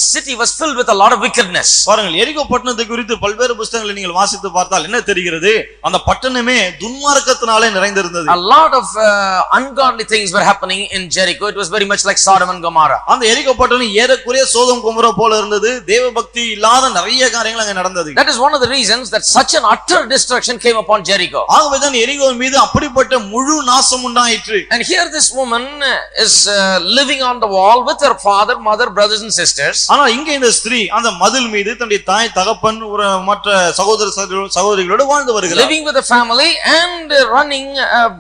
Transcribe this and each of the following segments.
city was filled with a lot of wickedness. பாருங்கள் எரிகோ பட்டணத்தை குறித்து பல்வேறு புத்தகங்களை நீங்கள் வாசித்து பார்த்தால் என்ன தெரிகிறது? அந்த பட்டணமே துன்மார்க்கத்தினாலே நிறைந்திருந்தது. A lot of ungodly things were happening in Jericho. It was very much like Sodom and Gomorrah. அந்த எரிகோ பட்டணம் ஏறக்குறைய சோதோம் கொமோரா போல இருந்தது. தேவபக்தி இல்லாத நிறைய காரியங்கள் அங்க நடந்தது. That is one of the reasons that such an utter destruction came upon Jericho. ஆகவே தான் எரிகோவின் மீது அப்படிப்பட்ட முழு நாசம் உண்டாயிற்று. And here this woman is living on the wall with her father, mother, brothers and sisters. ஆனா இங்க இந்த ஸ்திரீ அந்த மதில் மீது தன்னுடைய தாய் தகப்பன் மற்ற சகோதர சகோதரிகளோடு வாழ்ந்து வருகிறார். Living with a family and running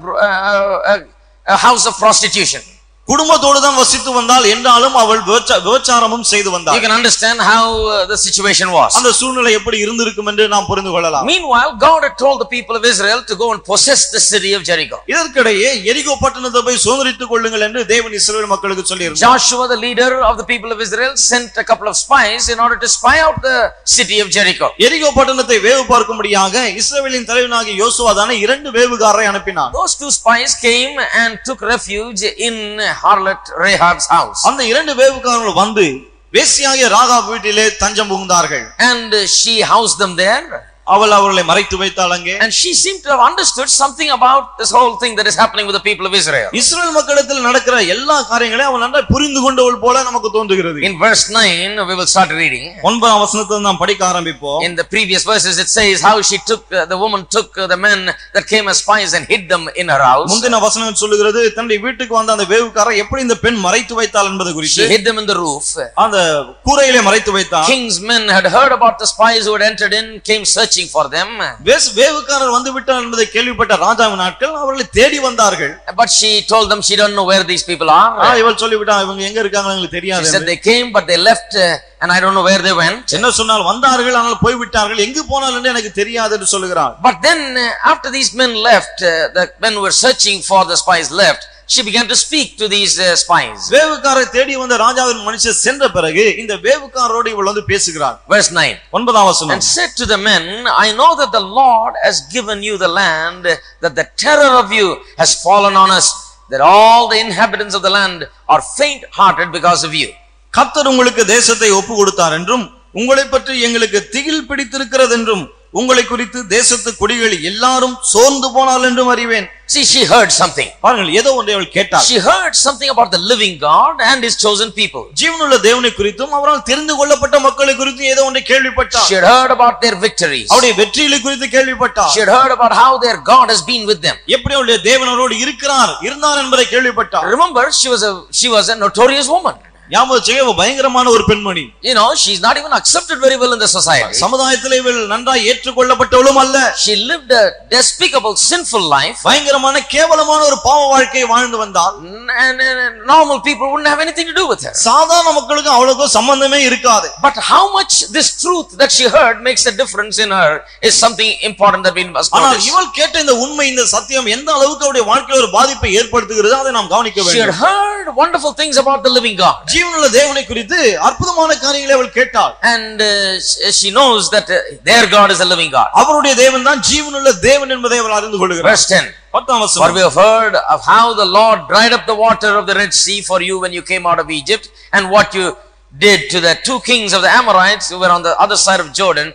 a house of prostitution. குடும்பத்தோடு தான் வசித்து வந்தால் என்றாலும் அவள் விபச்சாரமும் செய்து வந்தாள். You can understand how the situation was. அந்த சூழ்நிலை எப்படி இருந்திருக்கும் என்று நாம் புரிந்து கொள்ளலாம். Meanwhile, God had told the people of Israel to go and possess the city of Jericho. இதற்கிடையே எரிகோ பட்டணத்தை போய் சுதந்தரித்துக் கொள்ளுங்கள் என்று தேவன் இஸ்ரவேல் மக்களுக்கு சொல்லியிருந்தார். Joshua, the leader of the people of Israel, sent a couple of spies in order to spy out the city of Jericho. எரிகோ பட்டணத்தை வேவு பார்க்கும்படியாக இஸ்ரவேலின் தலைவனாகிய யோசுவா தான இரண்டு வேவுகாரரை அனுப்பினார். Those two spies came and took refuge in harlot Rahab's house. அந்த இரண்டு வேவுகாரர்கள் வந்து வேசியாகிய ராகாப் வீட்டிலே தஞ்சம் புகுந்தார்கள். And she housed them there. அவள் அவர்களை மறைத்து வைத்தாள் அங்கே. And she seemed to have understood something about this whole thing that is happening with the people of Israel. இஸ்ரவேல் மக்களிடத்தில் நடக்கிற எல்லா காரியங்களையும் அவள் நன்றாய் புரிந்து கொண்டவள் போல நமக்கு தோன்றுகிறது. In verse 9 we will start reading. 9ஆம் வசனத்தை நாம் படிக்க ஆரம்பிப்போம். In the previous verses it says how she took the woman took the men that came as spies and hid them in her house. முந்தின வசனம் சொல்லுகிறது தன்னுடைய வீட்டுக்கு வந்த அந்த வேவுக்காரர் எப்படி இந்த பெண் மறைத்து வைத்தாள் என்பது குறித்து. She hid them in the roof. அந்த கூரையிலே மறைத்து வைத்தாள். King's men had heard about the spies who had entered in, came searching for them. வேவுக்காரர் வந்து விட்டார் என்பதை கேள்விப்பட்ட ராஜாவின் ஆட்கள் அவர்களை தேடி வந்தார்கள். But she told them she don't know where these people are. இவள் சொல்லிவிட்டா இவங்க எங்க இருக்காங்க எனக்கு தெரியாது. She said they came but they left and I don't know where they went. என்ன சொன்னால் வந்தார்கள் ஆனால் போய் விட்டார்கள் எங்கு போனார்கள் என்று எனக்கு தெரியாது என்று சொல்கிறார். But then after these men left, the men who were searching for the spies left, she began to speak to these spies. வேவுக்காரரை தேடி வந்த ராஜாவின் மனுஷர் சென்ற பிறகு இந்த வேவுக்காரரோடு இவள் வந்து பேசுகிறார். Verse 9. 9ஆம் வசனம். And said to the men, I know that the Lord has given you the land, that the terror of you has fallen on us, that all the inhabitants of the land are faint hearted because of you. கர்த்தர் உங்களுக்கு தேசத்தை ஒப்பு கொடுத்தார் என்றும் உங்களை பற்றி எங்களுக்கு திகில் பிடித்திருக்கிறது என்றும் உங்களை குறித்து தேசத்து குடிகள் எல்லாரும் சோர்ந்து போனால் என்றும் அறிவேன். See, she heard something. பாருங்கள் ஏதோ ஒன்றை அவள் கேட்டாள். She heard something about the living God and his chosen people. ஜீவனுள்ள தேவனை குறித்தும் அவரால் தெரிந்து கொள்ளப்பட்ட மக்களை குறித்தும் ஏதோ ஒன்றை கேள்விப்பட்டாள். She had heard about their victories. அவருடைய வெற்றிகளை குறித்து கேள்விப்பட்டாள். She had heard about how their God has been with them. எப்படி அவருடைய தேவன் அவரோடு இருந்தார் என்பதை கேள்விப்பட்டாள். Remember, she was a notorious woman. பயங்கரமான ஒரு பெண்மணி. You know, she's not even accepted very well in the society. சமுதாயத்திலே இவள் நன்றாய் ஏற்றுக்கொள்ளப்பட்டவளும் அல்ல. She lived a despicable sinful life. பயங்கரமான கேவலமான ஒரு பாவ வாழ்க்கையை வாழ்ந்து வந்தாள். And normal people wouldn't have anything to do with her. சாதாரண மக்களுக்கு அவளுக்கு சம்பந்தமே இருக்காது. But how much this truth that she heard makes a difference in her is something important that we must notice. ஆனால் இவள் கேட்ட இந்த உண்மை இந்த சத்தியம் எந்த அளவுக்கு அவளுடைய வாழ்க்கையில் ஒரு பாதிப்பை ஏற்படுத்துகிறது அதை நாம் கவனிக்க வேண்டும். She had heard wonderful things about the living God. ஜீவனுள்ள தேவனை குறித்து அற்புதமான காரியங்களை அவள் கேட்டாள். And she knows that their God is a living God. அவருடைய தேவன் தான் ஜீவனுள்ள தேவன் என்பதை அவள் அறிந்து கொள்கிறாள். Verse 10. 10ஆம் வசனம். For we have heard of how the Lord dried up the water of the Red Sea for you when you came out of Egypt, and what you did to the two kings of the Amorites who were on the other side of Jordan,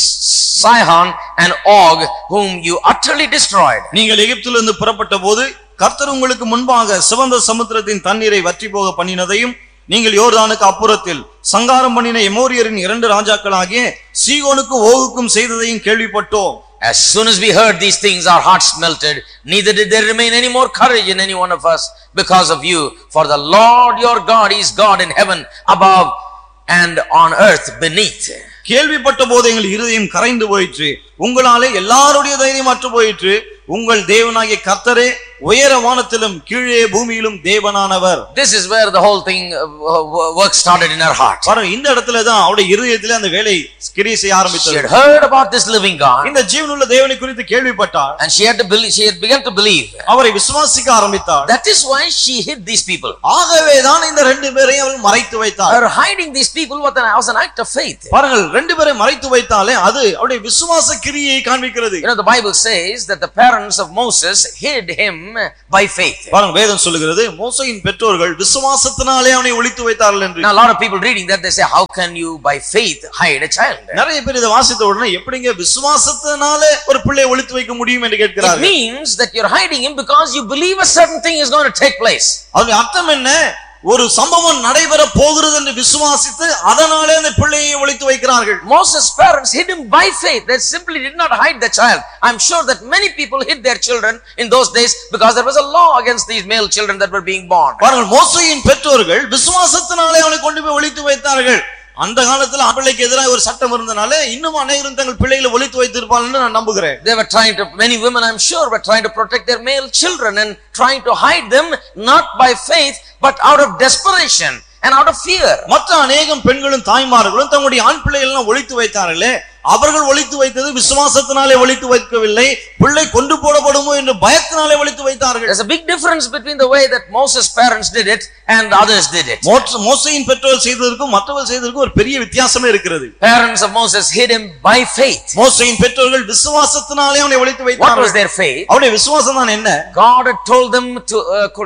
Sihon and Og, whom you utterly destroyed. நீங்கள் எகிப்திலிருந்து புறப்பட்டபோது கர்த்தர் உங்களுக்கு முன்பாக சிவந்த சமுத்திரத்தின் தண்ணீரை வற்றி போக பண்ணினதையும் நீங்கள் யோர்தானுக்கு அப்புறத்தில் சங்காரம் பண்ணின எமோரியரின் இரண்டு ராஜாக்களாகிய சீகோனுக்கும் ஓகுக்கும் செய்ததையும் கேள்விப்பட்டோம். As soon as we heard these things, our hearts melted. Neither did there remain any more courage in any one of us because of you. For the Lord your God is God in heaven above and on earth beneath. கேள்விப்பட்ட போது எங்கள் இருதயம் கரைந்து போயிற்று. உங்களாலே எல்லாருடைய தைரியம் அற்று போயிற்று. உங்கள் தேவனாகிய கர்த்தரே உயர வானத்திலும் கீழே பூமியிலும் தேவனானவர். This is where the whole thing work started in her heart. பாருங்க இந்த இடத்துல தான் அவளுடைய இதயத்திலே அந்த வேலை கிரியை செய்ய ஆரம்பித்தது. She had heard about this living God. இந்த ஜீவனுள்ள தேவனை குறித்து கேள்விப்பட்டாள். And she had begun to believe. அவரை விசுவாசிக்க ஆரம்பித்தாள். That is why she hid these people. ஆகவே தான் இந்த ரெண்டு பேரையும் அவள் மறைத்து வைத்தாள். Her hiding these people was an act of faith. பாருங்கள் ரெண்டு பேரை மறைத்து வைத்தாலே அது அவளுடைய விசுவாச கிரியை காண்பிக்கிறது. You know, the Bible says that the parents of Moses hid him by faith. பாருங்க வேதம் சொல்லுகிறது மோசேயின் பெற்றோர்கள் விசுவாசத்தினாலே அவனை ஒளித்து வைத்தார்கள் என்று. Now a lot of people reading that they say, how can you by faith hide a child? நிறைய பேர் இத வாசித்த உடனே எப்படிங்க விசுவாசத்தினாலே ஒரு பிள்ளையை ஒளித்து வைக்க முடியும் என்று கேட்கிறார்கள். It means that you're hiding him because you believe a certain thing is going to take place. அதோட அர்த்தம் என்ன? ஒரு சம்பவம் நடைபெற போகிறது என்று விசுவாசித்து அதனாலே அந்த பிள்ளையை ஒளித்து வைக்கிறார்கள். Moses' parents hid him by faith. They simply did not hide the child. I'm sure that many people hid their children in those days because there was a law against these male children that were being born. பாருங்கள் மோசேயின் பெற்றோர்கள் விசுவாசத்தினாலே அவனை கொண்டு போய் ஒளித்து வைத்தார்கள். அந்த காலத்துல பிள்ளைக்கு எதிராக ஒரு சட்டம் இருந்தனால இன்னும் அநேகரும் தங்கள் பிள்ளைகளை ஒளித்து வைத்திருப்பார்கள் நான் நம்புகிறேன். They were trying to, many women I'm sure were trying to protect their male children and trying to hide them not by faith but out of desperation and out of fear. மற்ற அநேகம் பெண்களும் தாய்மார்களும் தங்களுடைய ஆண் பிள்ளைகளை எல்லாம் ஒளித்து வைத்தார்களே, அவர்கள் ஒளித்து வைத்தது விசுவாசத்தினாலே ஒளித்து வைக்கவில்லை, பிள்ளை கொண்டு போடப்படுமோ என்ற பயத்தினாலே ஒளித்து வைத்தார்கள். There's a big difference between the way that Moses' parents did it and others did it. மோசேயின் பெற்றோர் செய்ததற்கும் மற்றவர்கள் செய்ததற்கும் ஒரு பெரிய வித்தியாசமே இருக்கிறது. Parents of Moses hid him by faith. மோசேயின் பெற்றோர்கள் விசுவாசத்தினாலே அவனை ஒளித்து வைத்தார்கள். What was their faith? அவருடைய விசுவாசம் தான் என்ன? God had told them to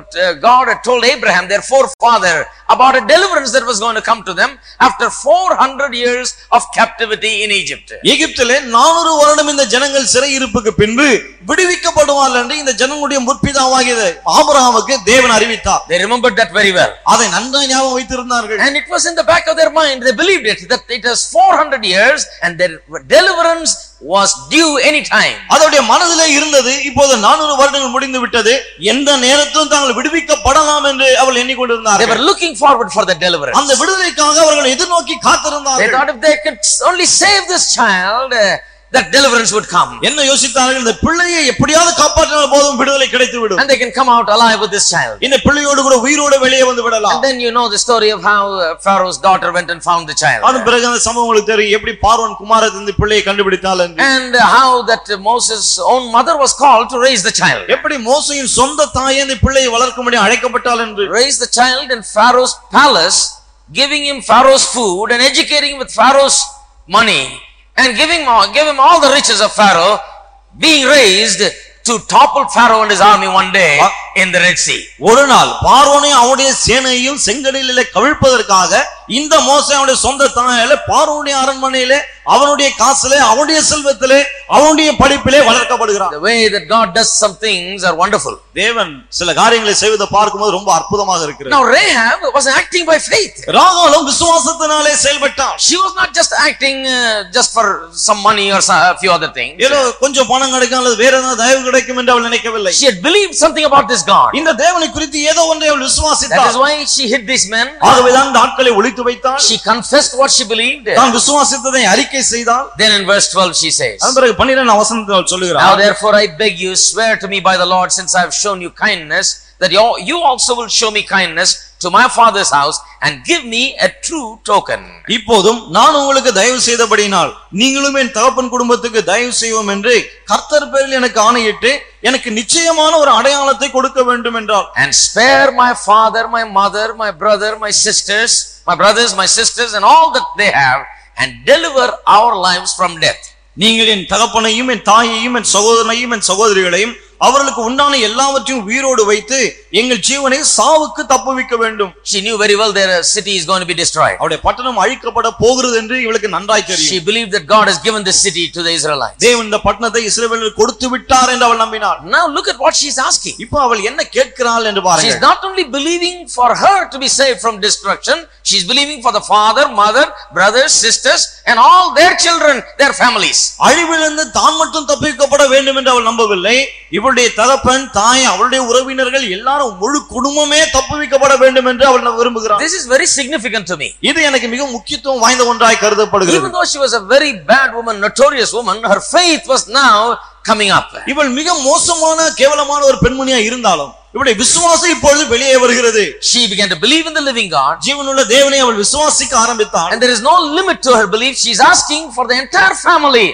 God had told Abraham, their forefather, about a deliverance that was going to come to them after 400 years of captivity in Egypt. எகிப்திலே 400 வருடம் இந்த ஜனங்கள் சிறையிருப்புக்கு பின்பு விடுவிக்கப்படுவார்கள் என்று இந்த ஜனங்களுடைய முற்பிதாவாகிய ஆபிரகாமுக்கு தேவன் அறிவித்தார். They remembered that very well. அதை நன்றாக ஞாபகம் வைத்திருந்தார்கள். And it was in the back of their mind. They believed it, that it was 400 years and their deliverance was due any time. அதோட மனதிலே இருந்தது இப்போது 400 வருடங்கள் முடிந்து விட்டது, எந்த நேரத்திலும் தாங்கள் விடுவிக்கப்படலாம் என்று அவர்கள் எண்ணிக்கொண்டிருந்தார்கள். They were looking forward for the deliverance. அந்த விடுதலைக்காக அவர்கள் எதிர்நோக்கி காத்திருந்தார்கள். They thought if they could only save this child, that deliverance would come. என்ன யோசித்தார்கள்? இந்த பிள்ளையை எப்படியாவது காப்பாற்றினால் போதும் விடுதலை கிடைத்துவிடும். And they can come out alive with this child. இந்த பிள்ளையோடு கூட உயிரோடு வெளியே வந்து விடலாம். And then you know the story of how Pharaoh's daughter went and found the child. அதன் பிறகு அந்த சம்பவம் உங்களுக்கு தெரியும், எப்படி பார்வோன் குமாரத்தி இந்த பிள்ளையை கண்டுபிடித்தாள் என்று. And how that Moses' own mother was called to raise the child. எப்படி மோசேயின் சொந்த தாயே இந்த பிள்ளையை வளர்க்கும்படி அழைக்கப்பட்டாள் என்று. Raise the child in Pharaoh's palace, giving him Pharaoh's food and educating him with Pharaoh's money. And give him all the riches of Pharaoh, being raised to topple Pharaoh and his army one day in the Red Sea. ஒரு நாள் பார்வோனையும் அவனுடைய சேனையையும் செங்கடலிலே கவிழ்ப்பதற்காக இந்த மோசே அவனுடைய சொந்த தாயால பார்வோனுடைய அரண்மனையிலே அவனுடைய காசிலே அவனுடைய செல்வத்திலே அவனுடைய படிப்பிலே வளர்க்கப்படுகிறான். The way that God does some things are wonderful. தேவன் சில காரியங்களை செய்வதை பார்க்கும்போது ரொம்ப அற்புதமாக இருக்கிறது. Now Rahab was acting by faith. ராகாலும் விசுவாசத்தினாலே செயல்பட்டாள். She was not just acting just for some money or a few other things. ஏதோ கொஞ்சம் பணம் கிடைக்கும் அல்லது வேற ஏதாவது தயவு கிடைக்கும் என்று அவள் நினைக்கவில்லை. She had believed something about this God. இந்த தேவனை குறித்து ஏதோ ஒன்றை அவள் விசுவாசித்தாள். That is why she hid these men. ஆகவேதான் இந்த ஆட்களை ஒளித்து வைத்தாள். She confessed what she believed. தான் விசுவாசித்ததை அறிக்கை செய்தாள். Then in verse 12 she says, அதன் பிறகு 12 வசனத்தில் அவள் சொல்லுகிறாள், Now therefore I beg you, swear to me by the Lord, since I have shown you kindness, that you also will show me kindness to my father's house and give me a true token. இப்போதும் நான் உங்களுக்கு தயவு செய்தபடியினால் நீங்களும் என் தகப்பன் குடும்பத்துக்கு தயவு செய்வோம் என்று கர்த்தர் பேரில் எனக்கு ஆணையிட்டு எனக்கு நிச்சயமான ஒரு அடையாளத்தை கொடுக்க வேண்டும் என்றார். And spare my father, my mother, my brother, my sisters, my brothers, my sisters and all that they have, and deliver our lives from death. நீங்கள் என் தகப்பனையும் என் தாயையும் என் சகோதரனையும் என் சகோதரிகளையும் அவர்களுக்கு உண்டான எல்லாவற்றையும் உயிரோடு வைத்து எங்கள் ஜீவனை சாவுக்கு தப்புவிக்க வேண்டும். She knew very well their city is going to be destroyed. அவருடைய பட்டணம் அழிக்கப்பட போகிறது என்று இவளுக்கு நன்றாய் தெரியும். She believed that God has given this city to the Israelites. தேவன் இந்த பட்டணத்தை இஸ்ரவேலுக்கு கொடுத்து விட்டார் என்று அவள் நம்பினாள். Now look at what she is asking. இப்போ அவள் என்ன கேட்கிறாள் என்று பாருங்கள். She is not only believing for her to be saved from destruction, she is believing for the father, mother, brothers, sisters and all their children, their families. அழிவிலிருந்து தான் மட்டும் தப்பிக்கப்பட வேண்டும் என்று அவள் நம்பவில்லை. இவளுடைய தகப்பன், தாய், அவளுடைய உறவினர்கள் எல்லாரும் முழு குடும்பமே தப்புவிக்கப்பட வேண்டும் என்று அவள் விரும்புகிறாள். This is very significant to me. இது எனக்கு மிக முக்கியத்துவம் வாய்ந்த ஒன்றாய் கருதப்படுகிறது. Even though she was a very bad woman, notorious woman, her faith was now coming up. இவள் மிக மோசமான கேவலமான ஒரு பெண்மணியா இருந்தாலும் இவளுடைய விசுவாசம் இப்பொழுது வெளியே வருகிறது. She began to believe in the living God. ஜீவனுள்ள தேவனை அவள் விசுவாசிக்க ஆரம்பித்தாள். And there is no limit to her belief. She is asking for the entire family,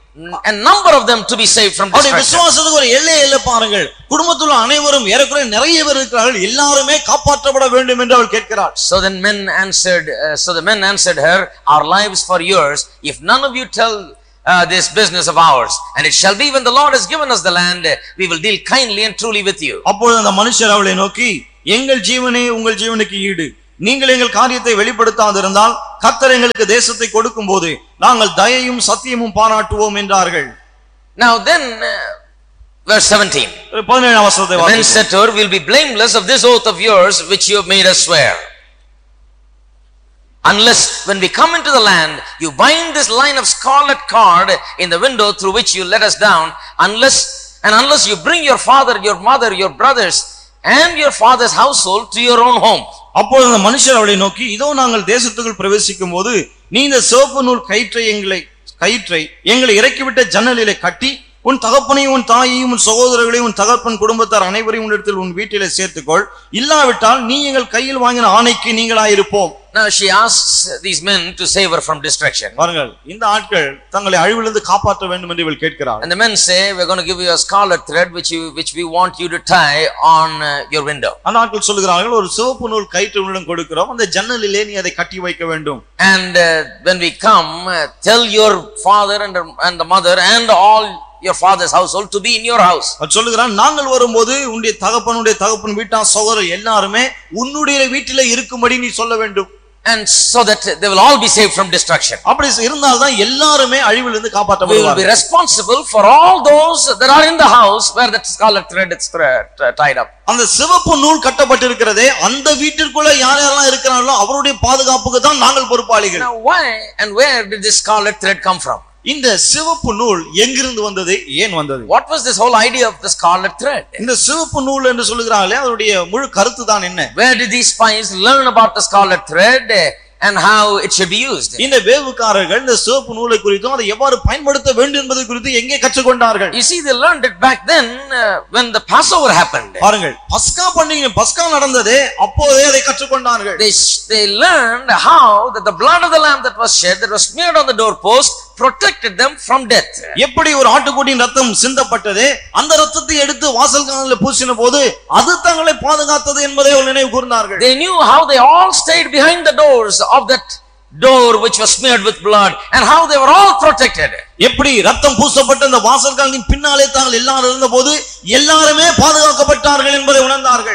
a number of them, to be saved from destruction. அவளுடைய விசுவாசத்துக்கு ஒரு எல்லை இல்லை பாருங்கள். குடும்பத்துள்ள அனைவரும் ஏறக்குறைய நிறைய பேர் இருக்கிறார்கள், எல்லாருமே காப்பாற்றப்பட வேண்டும் என்று அவள் கேட்கிறாள். So the men answered her, our lives for yours. If none of you tell this business of ours. And it shall be when the Lord has given us the land, we will deal kindly and truly with you. அப்பொழுது அந்த மனுஷர் அவளை நோக்கி, எங்கள் ஜீவனே உங்கள் ஜீவனுக்கு ஈடு, நீங்கள் எங்கள் காரியத்தை வெளிப்படுத்தாதிருந்தால் கர்த்தர் எங்களுக்கு தேசத்தை கொடுக்கும்போது நாங்கள் தயையும் சத்தியமும் பாராட்டுவோம் என்றார்கள். Now then, verse 17. The men said to her, we will be blameless of this oath of yours which you have made us swear. Unless when we come into the land, you bind this line of scarlet cord in the window through which you let us down, unless you bring your father, your mother, your brothers, and your father's household to your own home. அப்பொழுது அந்த மனுஷர் அவளை நோக்கி, இதோ நாங்கள் தேசத்துக்குள் பிரவேசிக்கும் போது நீ இந்த சிவப்பு நூல் கயிற்றை எங்களை இறக்கிவிட்ட ஜன்னலிலே கட்டி உன் தகப்பனையும் உன் தாயையும் உன் சகோதரர்களையும் உன் தகப்பன் குடும்பத்தார் அனைவரையும் உன்னிடத்தில் உன் வீட்டிலே சேர்த்துக்கொள், இல்லாவிட்டால் நீ எங்கள் கையில் வாங்கின ஆணைக்கு நீங்களாயிருப்போம். Now she asks these men to save her from destruction. பாருங்கள், இந்த ஆட்கள் தங்களை அழிவிலிருந்து காப்பாற்ற வேண்டும் என்று இவள் கேட்கிறார். And the men say, we're going to give you a scarlet thread which we want you to tie on your window. அந்த ஆட்கள் சொல்கிறார்கள், ஒரு சிவப்பு நூல் கயிற்று உன்னிடம் கொடுக்கிறோம், அந்த ஜன்னலிலே நீ அதை கட்டி வைக்க வேண்டும். And when we come, tell your father and the mother and all your father's household to be in your house. சொல்லுகிறான், நாங்கள் வரும்போது உன்னுடைய தகப்பன் வீட்டார் சகோதரர் எல்லாருமே உன்னுடைய வீட்டிலே இருக்கும்படி நீ சொல்ல வேண்டும். And so that they will all be saved from destruction. அப்படி இருந்தால் தான் எல்லாரும் அழிவிலிருந்து We காப்பாற்றப்படுவார்கள். will be responsible for all those that are in the house where that scarlet thread is tied up. அந்த சிவப்பு நூல் கட்டப்பட்டிருக்கிறதே அந்த வீட்டிற்குள்ள யாரெல்லாம் இருக்கிறார்களோ அவருடைய பாதுகாப்புக்கு தான் நாங்கள் பொறுப்பாளிகள். Now why and where did this scarlet thread come from? இந்த சிவப்பு நூல் எங்கிருந்து வந்தது, ஏன் வந்தது? What was this whole idea of the scarlet thread? இந்த சிவப்பு நூல் என்று சொல்லுகிறாங்களே அதனுடைய முழு கருத்து தான் என்ன? Where did these spies learn about the scarlet thread and how it should be used? இந்த வேவுக்காரர்கள் இந்த சிவப்பு நூலை குறித்தும் அதை எவ்வாறு பயன்படுத்த வேண்டும் என்பது குறித்து எங்கே கற்றுக்கொண்டார்கள்? You see, they learned it back then when the Passover happened. பாருங்கள், பஸ்கா நடந்ததே அப்போதே அதை கற்றுக்கொண்டார்கள். They learned how that the blood of the lamb that was shed, that was smeared on the doorpost, protected them from death. எப்படி ஒரு ஆட்டுக்குட்டியின் ரத்தம் சிந்தப்பட்டதே அந்த ரத்தத்தை எடுத்து வாசல்காலில் பூசின போது அது தங்களை பாதுகாத்தது என்பதை அவர்கள் நினைவு கூர்ந்தார்கள். They knew how they all stayed behind the doors of that door which was smeared with blood and how they were all protected. எப்படி ரத்தம் பூசப்பட்ட அந்த வாசல்காலின் பின்னாலே தாங்கள் எல்லாரும் இருந்தபோது எல்லாரும் பாதுகாக்கப்பட்டார்கள் என்பதை உணர்ந்தார்கள்.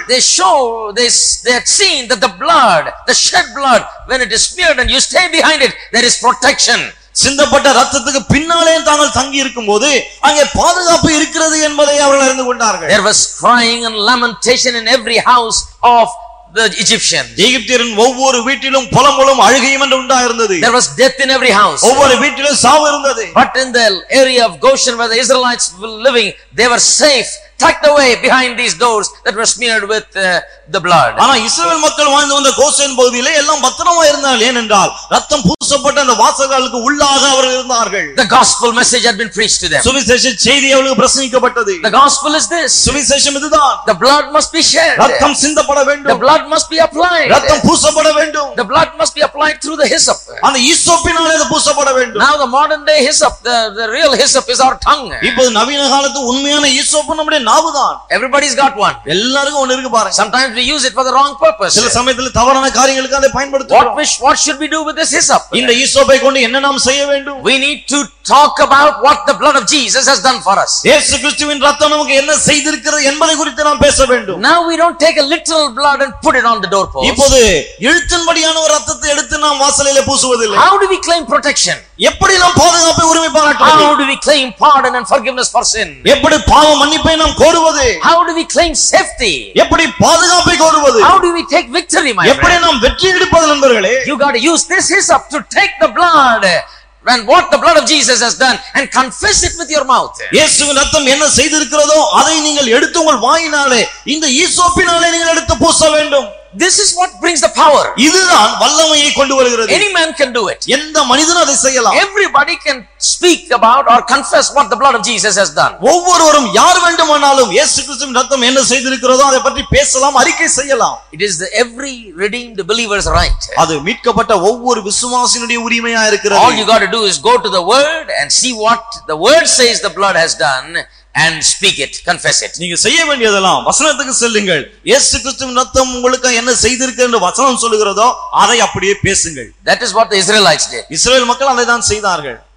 They had seen that the shed blood, when it is smeared and you stay behind it, there is protection. சிந்தப்பட்ட ரத்தத்துக்கு பின்னாலே தாங்கள் தங்கி இருக்கும்போது அங்கே பாதுகாப்பு இருக்கிறது என்பதை அவர்கள் அறிந்து கொண்டார்கள். There was crying and lamentation in every house of the Egyptians. எகிப்தியரின் ஒவ்வொரு வீட்டிலும் புலம்பலும் அழுகையும் என்று உண்டாயிருந்தது. There was death in every house. ஒவ்வொரு வீட்டிலும் சாவு இருந்தது. But in the area of Goshen where the Israelites were living, they were safe, tucked away behind these doors that were smeared with the blood. ஆனா இஸ்ரவேல் மக்கள் வாழ்ந்து வந்த Goshen பகுதியிலே எல்லாம் பத்திரமா இருந்தார்கள். ஏனென்றால் ரத்தம் பூசப்பட்ட அந்த வாசல்களுக்கு உள்ளாக அவர்கள் இருந்தார்கள். The gospel message had been preached to them. சுவிசேஷ செய்தி அவர்களுக்கு பிரசங்கிக்கப்பட்டது. The gospel is this. சுவிசேஷம் இதுதான். The blood must be shed. ரத்தம் சிந்தப்பட வேண்டும். The blood must be applied. ரத்தம் பூசப்பட வேண்டும். The blood must be applied through the hyssop. அந்த ஈசோப்பினாலே அது பூசப்பட வேண்டும். Now the modern day hyssop, the real hyssop is our tongue. இப்போ நவீன காலத்து உண்மையான ஈசோப்பு நம்முடைய நாவுதான். Everybody's got one. எல்லாருக்கும் ஒன்னு இருக்கு பாருங்க. Sometimes we use it for the wrong purpose. சில சமயத்துல தவறான காரியங்களுக்கு அதை பயன்படுத்துறோம். What should we do with this hyssop? இந்த ஈசோப்பை கொண்டு என்ன நாம் செய்ய வேண்டும்? We need to talk about what the blood of Jesus has done for us. இயேசு கிறிஸ்துவின் ரத்தம் நமக்கு என்ன செய்திருக்கிறது என்பதை குறித்து நாம் பேச வேண்டும். Now we don't take a literal blood and put it on the doorpost. இப்போது எழுத்தின்படியான ஒரு ரத்தத்தை எடுத்து நாம் வாசலிலே பூசுவதில்லை. How do we claim protection? எப்படி நாம் பாதுகாப்பை உரிமை பாராட்டுவது? How do we claim pardon and forgiveness for sin? எப்படி பாவ மன்னிப்பை நாம் கோருவது? How do we claim safety? எப்படி பாதுகாப்பை கோருவது? How do we take victory, my friend? எப்படி நாம் வெற்றி எடுப்பது நண்பர்களே? You got to use this hyssop to take the blood and what the blood of Jesus has done and confess it with your mouth. இயேசுவின் ரத்தம் என்ன செய்திருக்கிறதோ அதை நீங்கள் எடுத்து உங்கள் வாயினாலே இந்த ஈசோப்பினாலே நீங்கள் எடுத்து பூச வேண்டும். This is what brings the power. இதுதான் வல்லமையை கொண்டு வருகிறது. Any man can do it. எந்த மனிதனும் அதை செய்யலாம். Everybody can speak about or confess what the blood of Jesus has done. ஒவ்வொருவரும் யார் வேண்டுமானாலும் இயேசு கிறிஸ்துவின் ரத்தம் என்ன செய்திருக்கிறதோ அதை பற்றி பேசலாம், அறிக்கை செய்யலாம். It is every redeemed believer's right. அது மீட்கப்பட்ட ஒவ்வொரு விசுவாசியினுடைய உரிமையா இருக்கிறது. All you got to do is go to the word and see what the word says the blood has done and speak it, confess it. நீங்க செய்ய வேண்டியதெல்லாம் வசனத்துக்கு செல்லுங்கள். இயேசு கிறிஸ்துவின் ரத்தம் உங்களுக்கு என்ன செய்திருக்கு என்று வசனம் சொல்லுகிறதோ அதை அப்படியே பேசுங்கள். That is what the Israelites did. இஸ்ரவேல் மக்கள் அதை தான் செய்தார்கள்.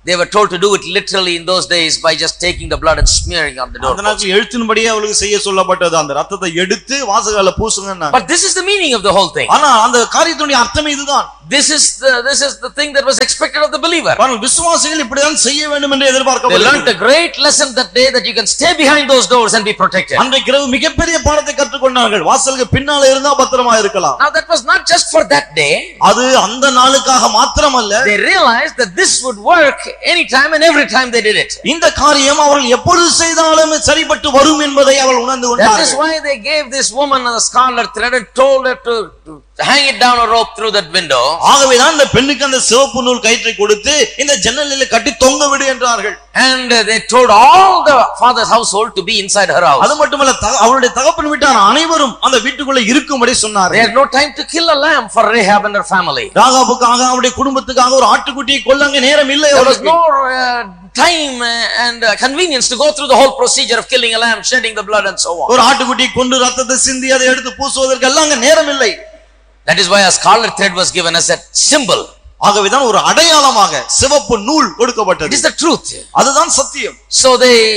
They were told to do it literally in those days by just taking the blood and smearing on the door. அந்த நாட்கள் எழுத்தின்படியே அவங்களுக்கு செய்ய சொல்லப்பட்டது. அந்த ரத்தத்தை எடுத்து வாசல்ல பூசுங்கன்னா. But this is the meaning of the whole thing. ஆனா அந்த காரியத்துடைய அர்த்தமே இதுதான். This is the thing that was expected of the believer. விசுவாசிகள் இப்படிதான் செய்ய வேண்டும் என்று எதிர்பார்க்கப்படுகிறது. They learned a great lesson that day that you can stay behind those doors and be protected. அன்றைக்கு இரவு மிகப்பெரிய பாடத்தை கற்றுக்கொண்டார்கள். வாசலுக்கு பின்னால இருந்தா பத்திரமா இருக்கலாம். Now that was not just for that day. அது அந்த நாளுக்காக மாத்திரமல்ல. They realized that this would work anytime and every time they did it. இந்த காரியம் அவர்கள் எப்பொழுது செய்தாலும் சரிபட்டு வரும் என்பதை அவர்கள் உணர்ந்து கொண்டார்கள். That is why they gave this woman a scarlet thread and told her to hang it down a rope through that window. ஆகவேதான் அந்த பெண்ணுக்கு அந்த சிவப்பு நூல் கயிற்றை கொடுத்து இந்த ஜன்னலிலே கட்டி தொங்க விடு என்றார்கள். And they told all the father's household to be inside her house. அது மட்டுமல்ல அவருடைய தகப்பன் வீட்டார் அனைவரும் அந்த வீட்டுக்குள்ள இருக்கும்படி சொன்னார்கள். They had no time to kill a lamb for Rahab and her family. ராகாபுக்காக அவருடைய குடும்பத்துக்காக ஒரு ஆட்டுக்குட்டியை கொல்லங்க நேரம் இல்லை. There was no time and convenience to go through the whole procedure of killing a lamb, shedding the blood and so on. ஒரு ஆட்டுக்குட்டியை கொண்டு ரத்தத்தை சிந்தி அதை எடுத்து பூசுவதற்கு எல்லாம் நேரம் இல்லை. That is why a scarlet thread was given as a symbol. ஆகவேதான் ஒரு அடையாளமாக சிவப்பு நூல் கொடுக்கப்பட்டது. It is the truth. அதுதான் சத்தியம். So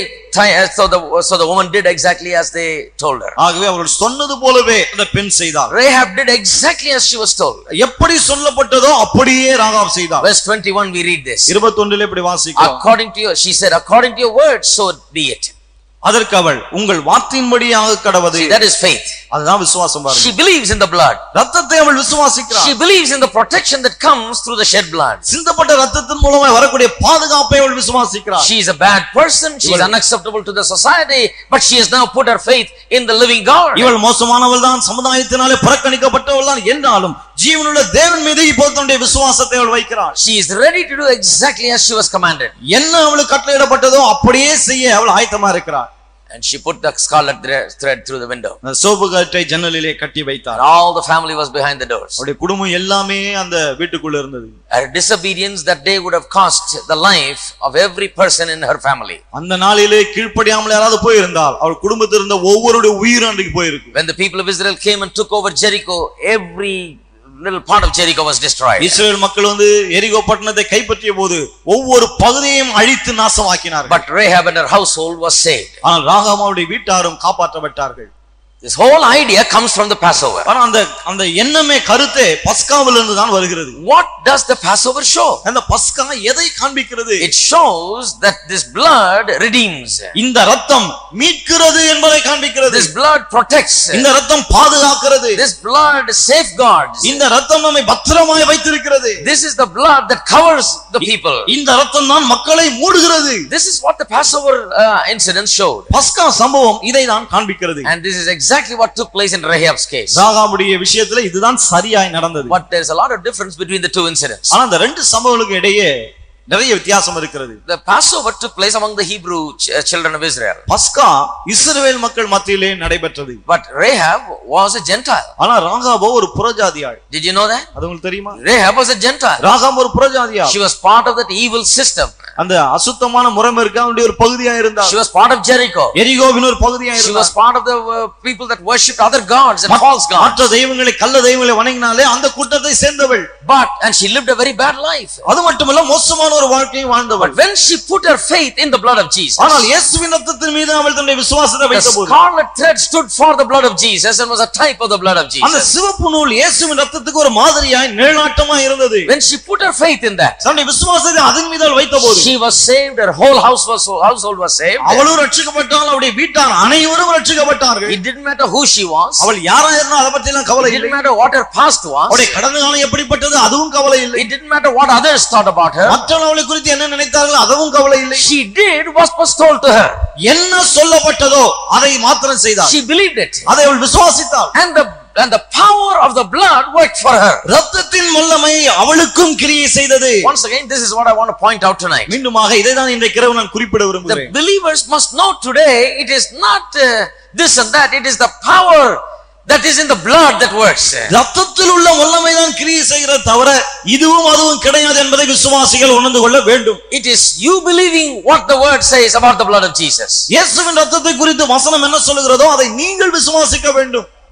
the woman did exactly as they told her. ஆகவே அவர்கள் சொன்னது போலவே அந்த பெண் செய்தாள். Rahab did exactly as she was told. எப்படி சொல்லப்பட்டதோ அப்படியே ராகாப் செய்தாள். Verse 21 we read this. 21 இப்படி வாசிக்கிறோம். According to your, she said, according to your word, so be it. அதற்கு அவள் உங்கள் வார்த்தையின்படியாக கடவது. That is faith. அதுதான் விசுவாசம் பாருங்க. She believes in the blood. ரத்தத்தை அவள் விசுவாசிக்கிறாள். She believes in the protection that comes through the shed blood. சிந்தப்பட்ட ரத்தத்தின் மூலமாக வரக்கூடிய பாதுகாப்பை அவள் விசுவாசிக்கிறாள். She is a bad person, she is unacceptable to the society, but she has now put her faith in the living God. இவள் மோசமானவள் தான், சமுதாயத்தினாலே புறக்கணிக்கப்பட்டவள் தான் என்றாலும் ஜீவனுள்ள தேவன் மீது இப்போது தன்னுடைய விசுவாசத்தை அவள் வைக்கிறாள். She is ready to do exactly as she was commanded. என்ன அவளுக்கு கட்டளையிடப்பட்டதோ அப்படியே செய்ய அவள் ஆயத்தமா இருக்கிறாள். And she put the scarlet thread through the window. Soap கட்டை ஜன்னலிலே கட்டி வைத்தார். All the family was behind the doors. அவருடைய குடும்பம் எல்லாமே அந்த வீட்டுக்குள்ள இருந்தது. Her disobedience that day would have cost the life of every person in her family. அந்த நாளிலே கீழ்ப்படியாமல் யாராவது போய் இருந்தால் அவர் குடும்பத்தில் இருந்த ஒவ்வொருடைய உயிரும் அன்றைக்கு போயிருக்கும். When the people of Israel came and took over Jericho, every little part of Jericho was destroyed. இஸ்ரவேல் மக்கள் வந்து எரிகோ பட்டணத்தை கைப்பற்றிய போது ஒவ்வொரு பகுதியையும் அழித்து நாசமாக்கினார்கள். But Rahab and her household was saved. ஆனால் ராகாமாவுடைய வீட்டாரும் காப்பாற்றப்பட்டார்கள். This whole idea comes from the Passover. ஆனா அந்த எண்ணமே கருத்தே பஸ்காவிலிருந்து தான் வருகிறது. What does the Passover show? அந்த பஸ்கா எதை காண்பிக்கிறது? It shows that this blood redeems. இந்த இரத்தம் மீட்கிறது என்பதை காண்பிக்கிறது. This blood protects. இந்த இரத்தம் பாதுகாக்கிறது. This blood safeguards. இந்த இரத்தம் நம்மை பத்திரமாய் வைத்திருக்கிறது. This is the blood that covers the people. இந்த இரத்தம் தான் மக்களை மூடுகிறது. This is what the Passover incident showed. பஸ்கா சம்பவம் இதை தான் காண்பிக்கிறது. And this is exactly what took place in Rahab's case. ராகாபுடைய விஷயத்துல இதுதான் சரியாய் நடந்தது. But there is a lot of difference between the two incidents. ஆனா அந்த ரெண்டு சம்பவங்களுக்கு இடையே நிறைய வித்தியாசம் இருக்கிறது. The Passover took place among the Hebrew children of Israel. பஸ்கா இஸ்ரவேல் மக்கள் மத்தியிலே நடைபெற்றது. But Rahab was a Gentile. ஆனா ராகாபோ ஒரு புறஜாதியாள். Did you know that? அது உங்களுக்கு தெரியுமா? Rahab was a Gentile. Rahab ஒரு புறஜாதியாள். She was part of that evil system. அந்த அசுத்தமான முறைமைக்கு அவளுடைய ஒரு பகுதியா இருந்தாள். She was part of Jericho. எரிகோவின் ஒரு பகுதியா இருந்தாள். She was part of the people that worshipped other gods and false gods. மற்ற தெய்வங்களை கள்ள தெய்வங்களை வணங்கினாலே அந்த கூட்டத்தை சேர்ந்தவள். And she lived a very bad life. அது மட்டுமல்ல மோசமான ஒரு வாழ்க்கையை வாழ்ந்தவள். But when she put her faith in the blood of Jesus, ஆனால் இயேசுவின் இரத்தத்தின் மீது அவள் தன்னுடைய விசுவாசத்தை வைத்தபோது, the scarlet thread stood for the blood of Jesus and was a type of the blood of Jesus. அந்த சிவப்பு நூல் இயேசுவின் இரத்தத்துக்கு ஒரு மாதிரியாய் நிழலாட்டமாய் இருந்தது. When she put her faith in that, தன்னுடைய விசுவாசத்தை அதன் மீது அவள் வைத்தபோது, she was saved. Her whole household was saved. அவளும் ரட்சிக்கப்பட்டாள், அவளுடைய வீட்டார் அனைவரும் ரட்சிக்கப்பட்டார்கள். It didn't matter who she was. அவள் யாரா இருந்தாலும் அத பத்தி எல்லாம் கவலை இல்லை. It didn't matter what her past was. அவளுடைய கடந்த காலம் எப்படிப்பட்டது அதுவும் கவலை இல்லை. It didn't matter what others thought about her. மற்றவர்கள் அவளை குறித்து என்ன நினைத்தார்கள் அதுவும் கவலை இல்லை. She did what was told to her. என்ன சொல்லப்பட்டதோ அதை மாத்திரம் செய்தாள். She believed it. அதை அவள் விசுவாசித்தாள். And the power of the blood worked for her. இரத்தத்தின் வல்லமை அவளுக்கும் கிரியை செய்தது. Once again, this is what I want to point out tonight. மீண்டுமாக இதைதான் இன்றைக்கு இரவு நான் குறிப்பிட விரும்புகிறேன். The believers must know today it is not this and that, it is the power that is in the blood that works. இரத்தத்தில் உள்ள வல்லமை தான் கிரியை செய்கிறது தவிர இதுவும் அதுவும் கிடையாது என்பதை விசுவாசிகள் உணர்ந்து கொள்ள வேண்டும். It is you believing what the word says about the blood of Jesus. இயேசுவின் இரத்தத்தை குறித்து வசனம் என்ன சொல்கிறதோ அதை நீங்கள் விசுவாசிக்க வேண்டும்.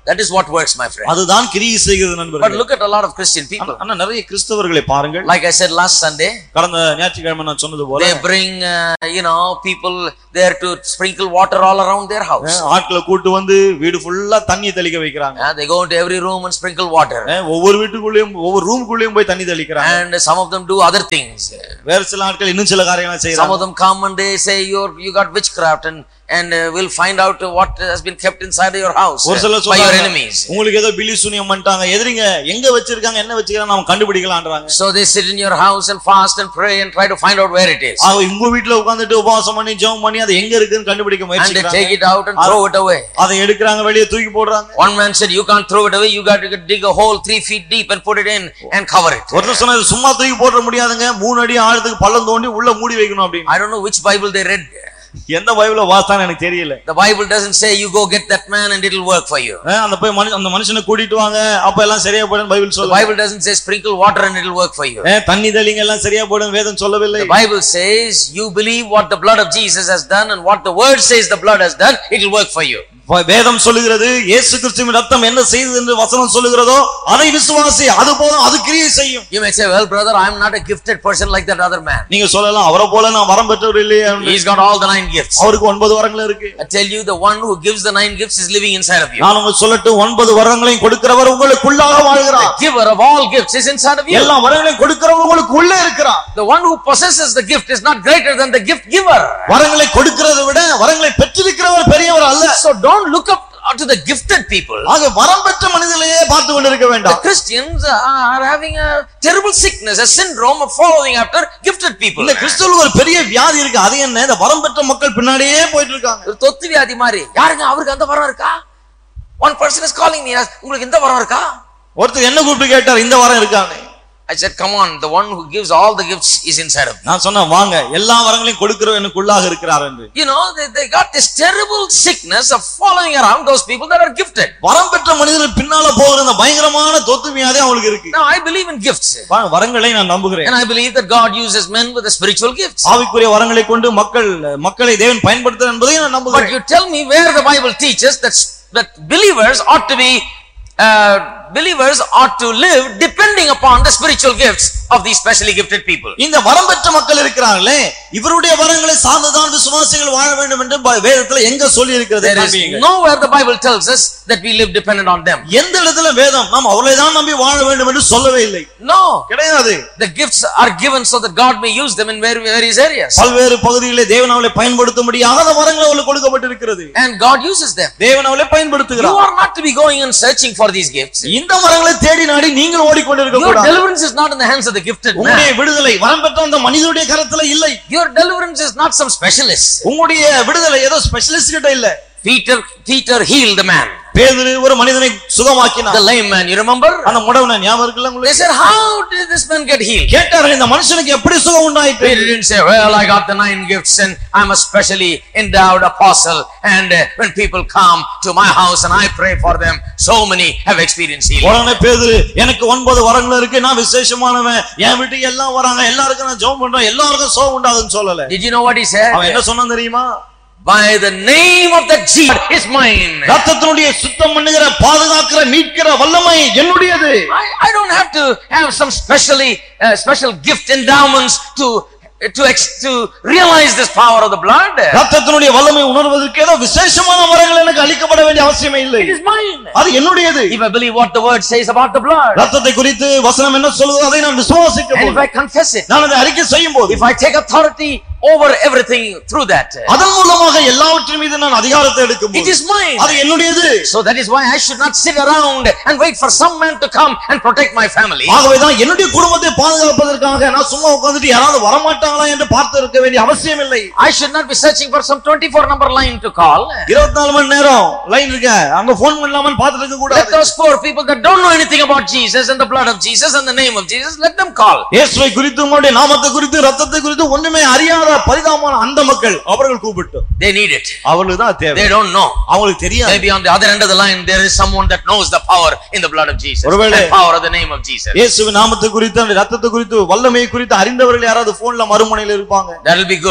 That is what works, my friend. அதுதான் கிரியை செய்கிறது நண்பர்களே. But look at a lot of Christian people. ஆனா நிறைய கிறிஸ்தவர்களை பாருங்கள். Like I said last Sunday, கடந்த ஞாயிற்றுக்கிழமை நான் சொன்னது போல, they bring people there to sprinkle water all around their house. ஆட்களை கூட்டி வந்து வீடு ஃபுல்லா தண்ணி தெளிக்க வைக்கறாங்க. They go into every room and sprinkle water. ஒவ்வொரு வீட்டுக்குள்ளேயும் ஒவ்வொரு ரூமுக்குள்ளேயும் போய் தண்ணி தெளிக்கறாங்க. And some of them do other things. வேற சில ஆட்கள் இன்னும் சில காரியங்களை செய்றாங்க. Some of them come and they say you got witchcraft and we'll find out what has been kept inside your house by your enemies. உங்களுக்கு ஏதோ பில்லி சூனியம் பண்ணிட்டாங்க, எதிரிங்க எங்க வச்சிருக்காங்க என்ன வச்சிருக்காங்க நாம கண்டுபிடிக்கலாம்ன்றாங்க. So they sit in your house and fast and pray and try to find out where it is. உங்க வீட்ல உட்கார்ந்துட்டு உபவாசம் பண்ணி ஜெபம் பண்ணி அது எங்க இருக்குன்னு கண்டுபிடிக்க முயற்சிக்கிறாங்க. And they take it out and throw it away. அதை எடுக்கறாங்க, வெளிய தூக்கி போடுறாங்க. One man said you can't throw it away, you got to dig a hole 3 feet deep and put it in and cover it. ஒருத்தர் சொன்னாரு சும்மா தூக்கி போட முடியாதுங்க, 3 அடி ஆழத்துக்கு பள்ளம் தோண்டி உள்ள மூடி வைக்கணும் அப்படி. I don't know which Bible they read. எந்த பைபிளை வாசித்தான்னு எனக்கு தெரியல. The Bible doesn't say you go get that man and it'll work for you. அந்த மனுஷனை கூட்டிட்டு வாங்க அப்ப எல்லாம் சரியா போடும் பைபிள் சொல்லுது. The Bible doesn't say sprinkle water and it'll work for you. தண்ணி தெளிங்க எல்லாம் சரியா போடும் வேதம் சொல்லவில்லை. The Bible says you believe what the blood of Jesus has done and what the word says the blood has done, it'll work for you. வேதம் சொல்லுகிறது இயேசு கிறிஸ்துவின் ரத்தம் என்ன செய்தது என்று வசனம் சொல்லுகிறதோ அதை விசுவாசி, அது போதும், அது கிரியை செய்யும். You may say, well brother, I am not a gifted person like that other man. நீங்க சொல்லலாம் அவரை போல நான் வரம் பெற்றவர் இல்லையே. He's got all the 9 gifts. அவருக்கு 9 வரங்கள் இருக்கு. I tell you, the one who gives the 9 gifts is living inside of you. நான் உங்களுக்கு சொல்லட்டும், 9 வரங்களையும் கொடுக்கிறவர் உங்களுக்குள்ளாக வாழ்கிறார். The giver of all gifts is inside of you. எல்லா வரங்களையும் கொடுக்கிறவர் உங்களுக்கு உள்ளே இருக்கிறார். The one who possesses the gift is not greater than the gift giver. வரங்களை கொடுக்கிறதை விட வரங்களை பெற்றிருக்கிறவர் பெரியவர் அல்ல. So don't look up to the gifted people. ஆக வரம் பெற்ற மனிதர்களையே பார்த்து கொண்டிருக்க வேண்டாம். The Christians are having a terrible sickness, a syndrome of following after gifted people. இந்த கிறிஸ்துவுக்கு ஒரு பெரிய வியாதி இருக்கு. அது என்ன? இந்த வரம் பெற்ற மக்கள் பின்னாடியே போயிட்டு இருக்காங்க. ஒரு தொத்து வியாதி மாதிரி. யாருங்க அவருக்கு அந்த வரம் இருக்கா? One person is calling me, உங்களுக்கு இந்த வரம் இருக்கா? ஒருத்தர் என்ன கூப்பிட்டு கேட்டார், இந்த வரம் இருக்கானே. I said, come on, the one who gives all the gifts is inside of me. நான் சொன்னேன் வாங்க எல்லா வரங்களையும் கொடுக்கிறவர் எனக்குள்ளாக இருக்கிறார் என்று. You know, they got this terrible sickness of following around those people that are gifted. வரம் பெற்ற மனிதர்கள் பின்னால போகிற அந்த பயங்கரமான தொத்து வியாதி அவங்களுக்கு இருக்கு. Now I believe in gifts. வரங்களை நான் நம்புகிறேன். And I believe that God uses men with the spiritual gifts. ஆவிக்குரிய வரங்களை கொண்டு மக்களை தேவன் பயன்படுத்துகிறார் என்பதை நான் நம்புகிறேன். But you tell me where the Bible teaches that believers ought to live depending upon the spiritual gifts of these specially gifted people. இந்த வரம் பெற்ற மக்கள் இருக்கிறார்களே, இவருடைய வரங்களை சார்ந்துதான் விசுவாசிகள் வாழ வேண்டும் என்று வேதத்துல எங்க சொல்லி இருக்கிறது? There is nowhere the Bible tells us that we live dependent on them. எந்த இடத்துல வேதம் நாம் அவர்களை தான் நம்பி வாழ வேண்டும் என்று சொல்லவே இல்லை. No, கிடையாது. The gifts are given so that God may use them in various areas. பல்வேறு பகுதிகளிலே தேவன் அவர்களை பயன்படுத்தும்படியாக அந்த வரங்கள் அவர்களுக்கு கொடுக்கப்பட்டிருக்கிறது. And God uses them. தேவன் அவர்களை பயன்படுத்துகிறார். You are not to be going and searching for these gifts. இந்த வரங்களை தேடி நாடி நீங்கள் ஓடிக்கொண்டிருக்க கூடாது. Your deliverance is not in the hands of the gifted man. உங்களுடைய விடுதலை வரம் பெற்ற அந்த மனிதனுடைய கரத்துல இல்லை. Your deliverance is not some specialist. உங்களுடைய விடுதலை ஏதோ ஸ்பெஷலிஸ்ட் கிட்ட இல்ல. Peter healed the man. பேதுரு ஒரு மனிதனை சுகமாக்கினார். The lame man, you remember? அந்த முடவனை ஞாபகம் இருக்குல்ல உங்களுக்கு? They said, how did this man get healed? கேட்டார்கள் இந்த மனுஷனுக்கு எப்படி சுகம் உண்டாயிற்று? He didn't say, well, I got the 9 gifts and I'm a specially endowed apostle and when people come to my house and I pray for them, so many have experienced healing. உடனே பேதுரு எனக்கு 9 வரங்கள் இருக்கு, நான் விசேஷமானவன், என் வீட்டுக்கு எல்லாம் வராங்க, எல்லாருக்கும் நான் ஜெபம் பண்றேன், எல்லாருக்கும் சுகம் உண்டாகுதுன்னு சொல்லல. Did you know what he said? அவன் என்ன சொன்னான் தெரியுமா? By the name of that Jesus is mine. ரத்தத்தினுடைய சுத்தம் பண்ணுகிற பாதுகாக்கிற மீட்கிற வல்லமை என்னுடையது. I don't have to have some special gift endowments to realize this power of the blood. ரத்தத்தினுடைய வல்லமை உணர்வதற்கு ஏதோ விசேஷமான வரங்கள் எனக்கு அளிக்கப்பட வேண்டிய அவசியம் இல்லை. It is mine. அது என்னுடையது. If I believe what the word says about the blood, ரத்தத்தை குறித்து வசனம் என்ன சொல்லுதோ அதை நான் விசுவாசிக்க and if I confess it, நான் அதை அறிக்கை செய்யும்போது, if I take authority over everything through that, அதன் மூலமாக எல்லாவற்றின் மீது நான் அதிகாரத்தை எடுக்கும்போது, it is mine. அது என்னுடையது. So that is why I should not sit around and wait for some man to come and protect my family. ஆகவே தான் என்னுடைய குடும்பத்தை பாதுகாப்பதற்காக நான் சும்மா உட்கார்ந்துட்டு யாராவது வர மாட்டாங்களா என்று பார்த்து இருக்க வேண்டிய அவசியம் இல்லை. I should not be searching for some 24 number line to call. 24 மணி நேரம் லைன் இருக்கு, அங்க போன் பண்ணலாம்னு பார்த்துட்டு இருக்க கூடாது. Let those poor people that don't know anything about Jesus and the blood of Jesus and the name of Jesus, let them call. இயேசுவை குறித்து, உங்களுடைய நாமத்தை குறித்து, ரத்தத்தை குறித்து ஒண்ணுமே அறியாத பரிதாபமான அந்த மக்கள் அவர்கள் கூப்பிட்டு, they need it. அவங்களுக்கு தான் தேவை. They don't know. அவங்களுக்கு தெரியாது. Maybe on the other end of the line there is someone that knows the power in the blood of Jesus, the power of the name of Jesus. இயேசுவின் நாமத்தை குறித்து, ரத்தத்தை குறித்து, வல்லமையை குறித்து அறிந்தவர்கள் யாராவது போன்ல மறுமுனையில் இருப்பாங்க. That will be good.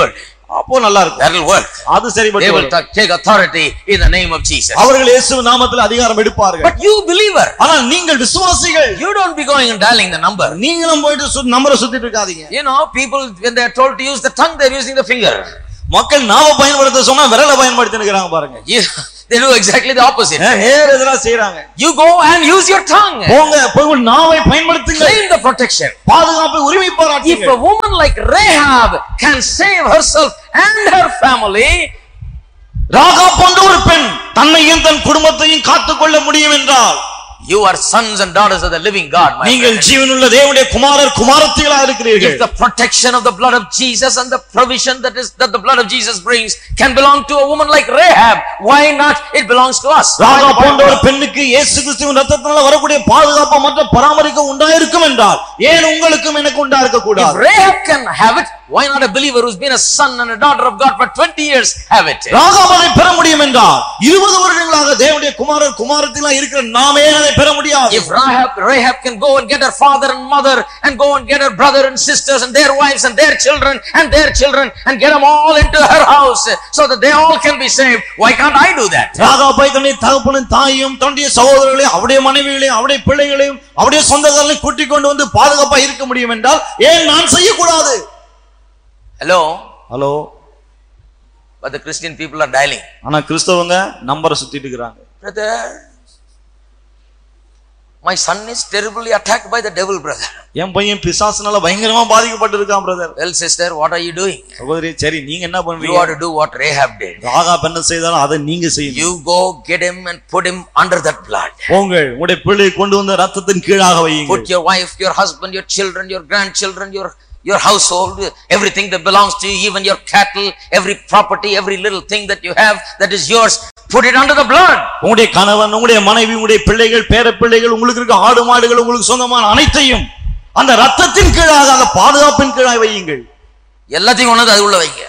அப்போ நல்லா இருக்கும். That will work. அது சரிபட்டு They will take authority in the name of Jesus. அவர்கள் இயேசுவின் நாமத்தில் அதிகாரம் எடுப்பார்கள். But you believer, ஆனால் நீங்கள் விசுவாசிகள், you don't be going and dialing the number. நீங்களும் போயிட்டு நம்பரை சுத்திட்டு இருக்காதீங்க. You know, people when they are told to use the tongue, they are using the finger. மக்கள் நாவை பயன்படுத்த சொன்னா விரலை பயன்படுத்தினுக்கிறாங்க பாருங்க. They do exactly the opposite. நேர் எதிரா செய்றாங்க. You go and use your tongue. போங்க போய் நாவை பயன்படுத்துங்க. Claim the protection. பாதுகாப்பை உரிமை பாராட்டுங்க. If a woman like Rahab can save herself and her family, Rahab போன்ற ஒரு பெண் தன்னையும் தன் குடும்பத்தையும் காத்துக்கொள்ள முடியும் என்றால், you are sons and daughters of the living God, my நீங்கள் ஜீவனுள்ள தேவனுடைய குமாரர் குமாரத்திகளாக இருக்கிறீர்கள். If the protection of the blood of Jesus and the provision that the blood of Jesus brings can belong to a woman like Rahab, why not it belongs to us? Rahab போன்ற ஒரு பெண்ணுக்கு இயேசு கிறிஸ்துவின் இரத்தத்தினால வரக்கூடிய பாதுகாப்பு மற்றும் பராமரிப்பு உண்டாயிருக்கும் என்றால், ஏன் உங்களுக்கும் எனக்கு உண்டாயிருக்க கூடாது? If Rahab can have it, why not a believer who's been a son and a daughter of God for 20 years have it? Rahab அதை பெற முடியும் என்றால் 20 வருடங்களாக தேவனுடைய குமாரர் குமாரத்திகளாக இருக்கிற நாமே அதை பெற முடியாது. If Rahab can go and get her father and mother and go and get her brother and sisters and their wives and their children and get them all into her house so that they all can be saved, why can't I do that? Rahab தன்னுடைய தகப்பனும் தாயும் தன்னுடைய சகோதரர்களையும் அவருடைய மனைவிகளையும் அவருடைய பிள்ளைகளையும் அவருடைய சொந்தக்காரர்களையும் கூட்டிக் கொண்டு வந்து பாதுகாப்பா இருக்க முடியும் என்றால் ஏன் நான் செய்யக்கூடாது? Hello. But the Christian people are dialing. ஆனா கிறிஸ்தவங்க நம்பரை சுத்திட்டு இருக்காங்க. Brother, my son is terribly attacked by the devil, brother. என் பையன் பிசாசுனால பயங்கரமா பாதிக்கப்பட்டிருக்கான் brother. Well, sister, what are you doing? சகோதரி, சரி நீங்க என்ன பண்றீங்க? You ought to do what Rahab did. Rahab என்ன செய்தாலும் அதை நீங்க செய்யுங்க. You go get him and put him under that blood. போங்க உங்களுடைய பிள்ளையை கொண்டு வந்து ரத்தத்தின் கீழாக வையுங்க. Put your wife, your husband, your children, your grandchildren, your household, everything that belongs to you, even your cattle, every property, every little thing that you have that is yours, put it under the blood. உங்களுடைய கணவன், உங்களுடைய மனைவி, உங்களுடைய பிள்ளைகள், பேரப்பிள்ளைகள், உங்களுக்கு இருக்க ஆடு மாடுகள், உங்களுக்கு சொந்தமான அனைத்தையும் அந்த ரத்தத்தின் கீழாக, அந்த பாதுகாப்பின் கீழாக வையுங்கள். எல்லாத்தையும் கொண்டு அது உள்ள வைங்க.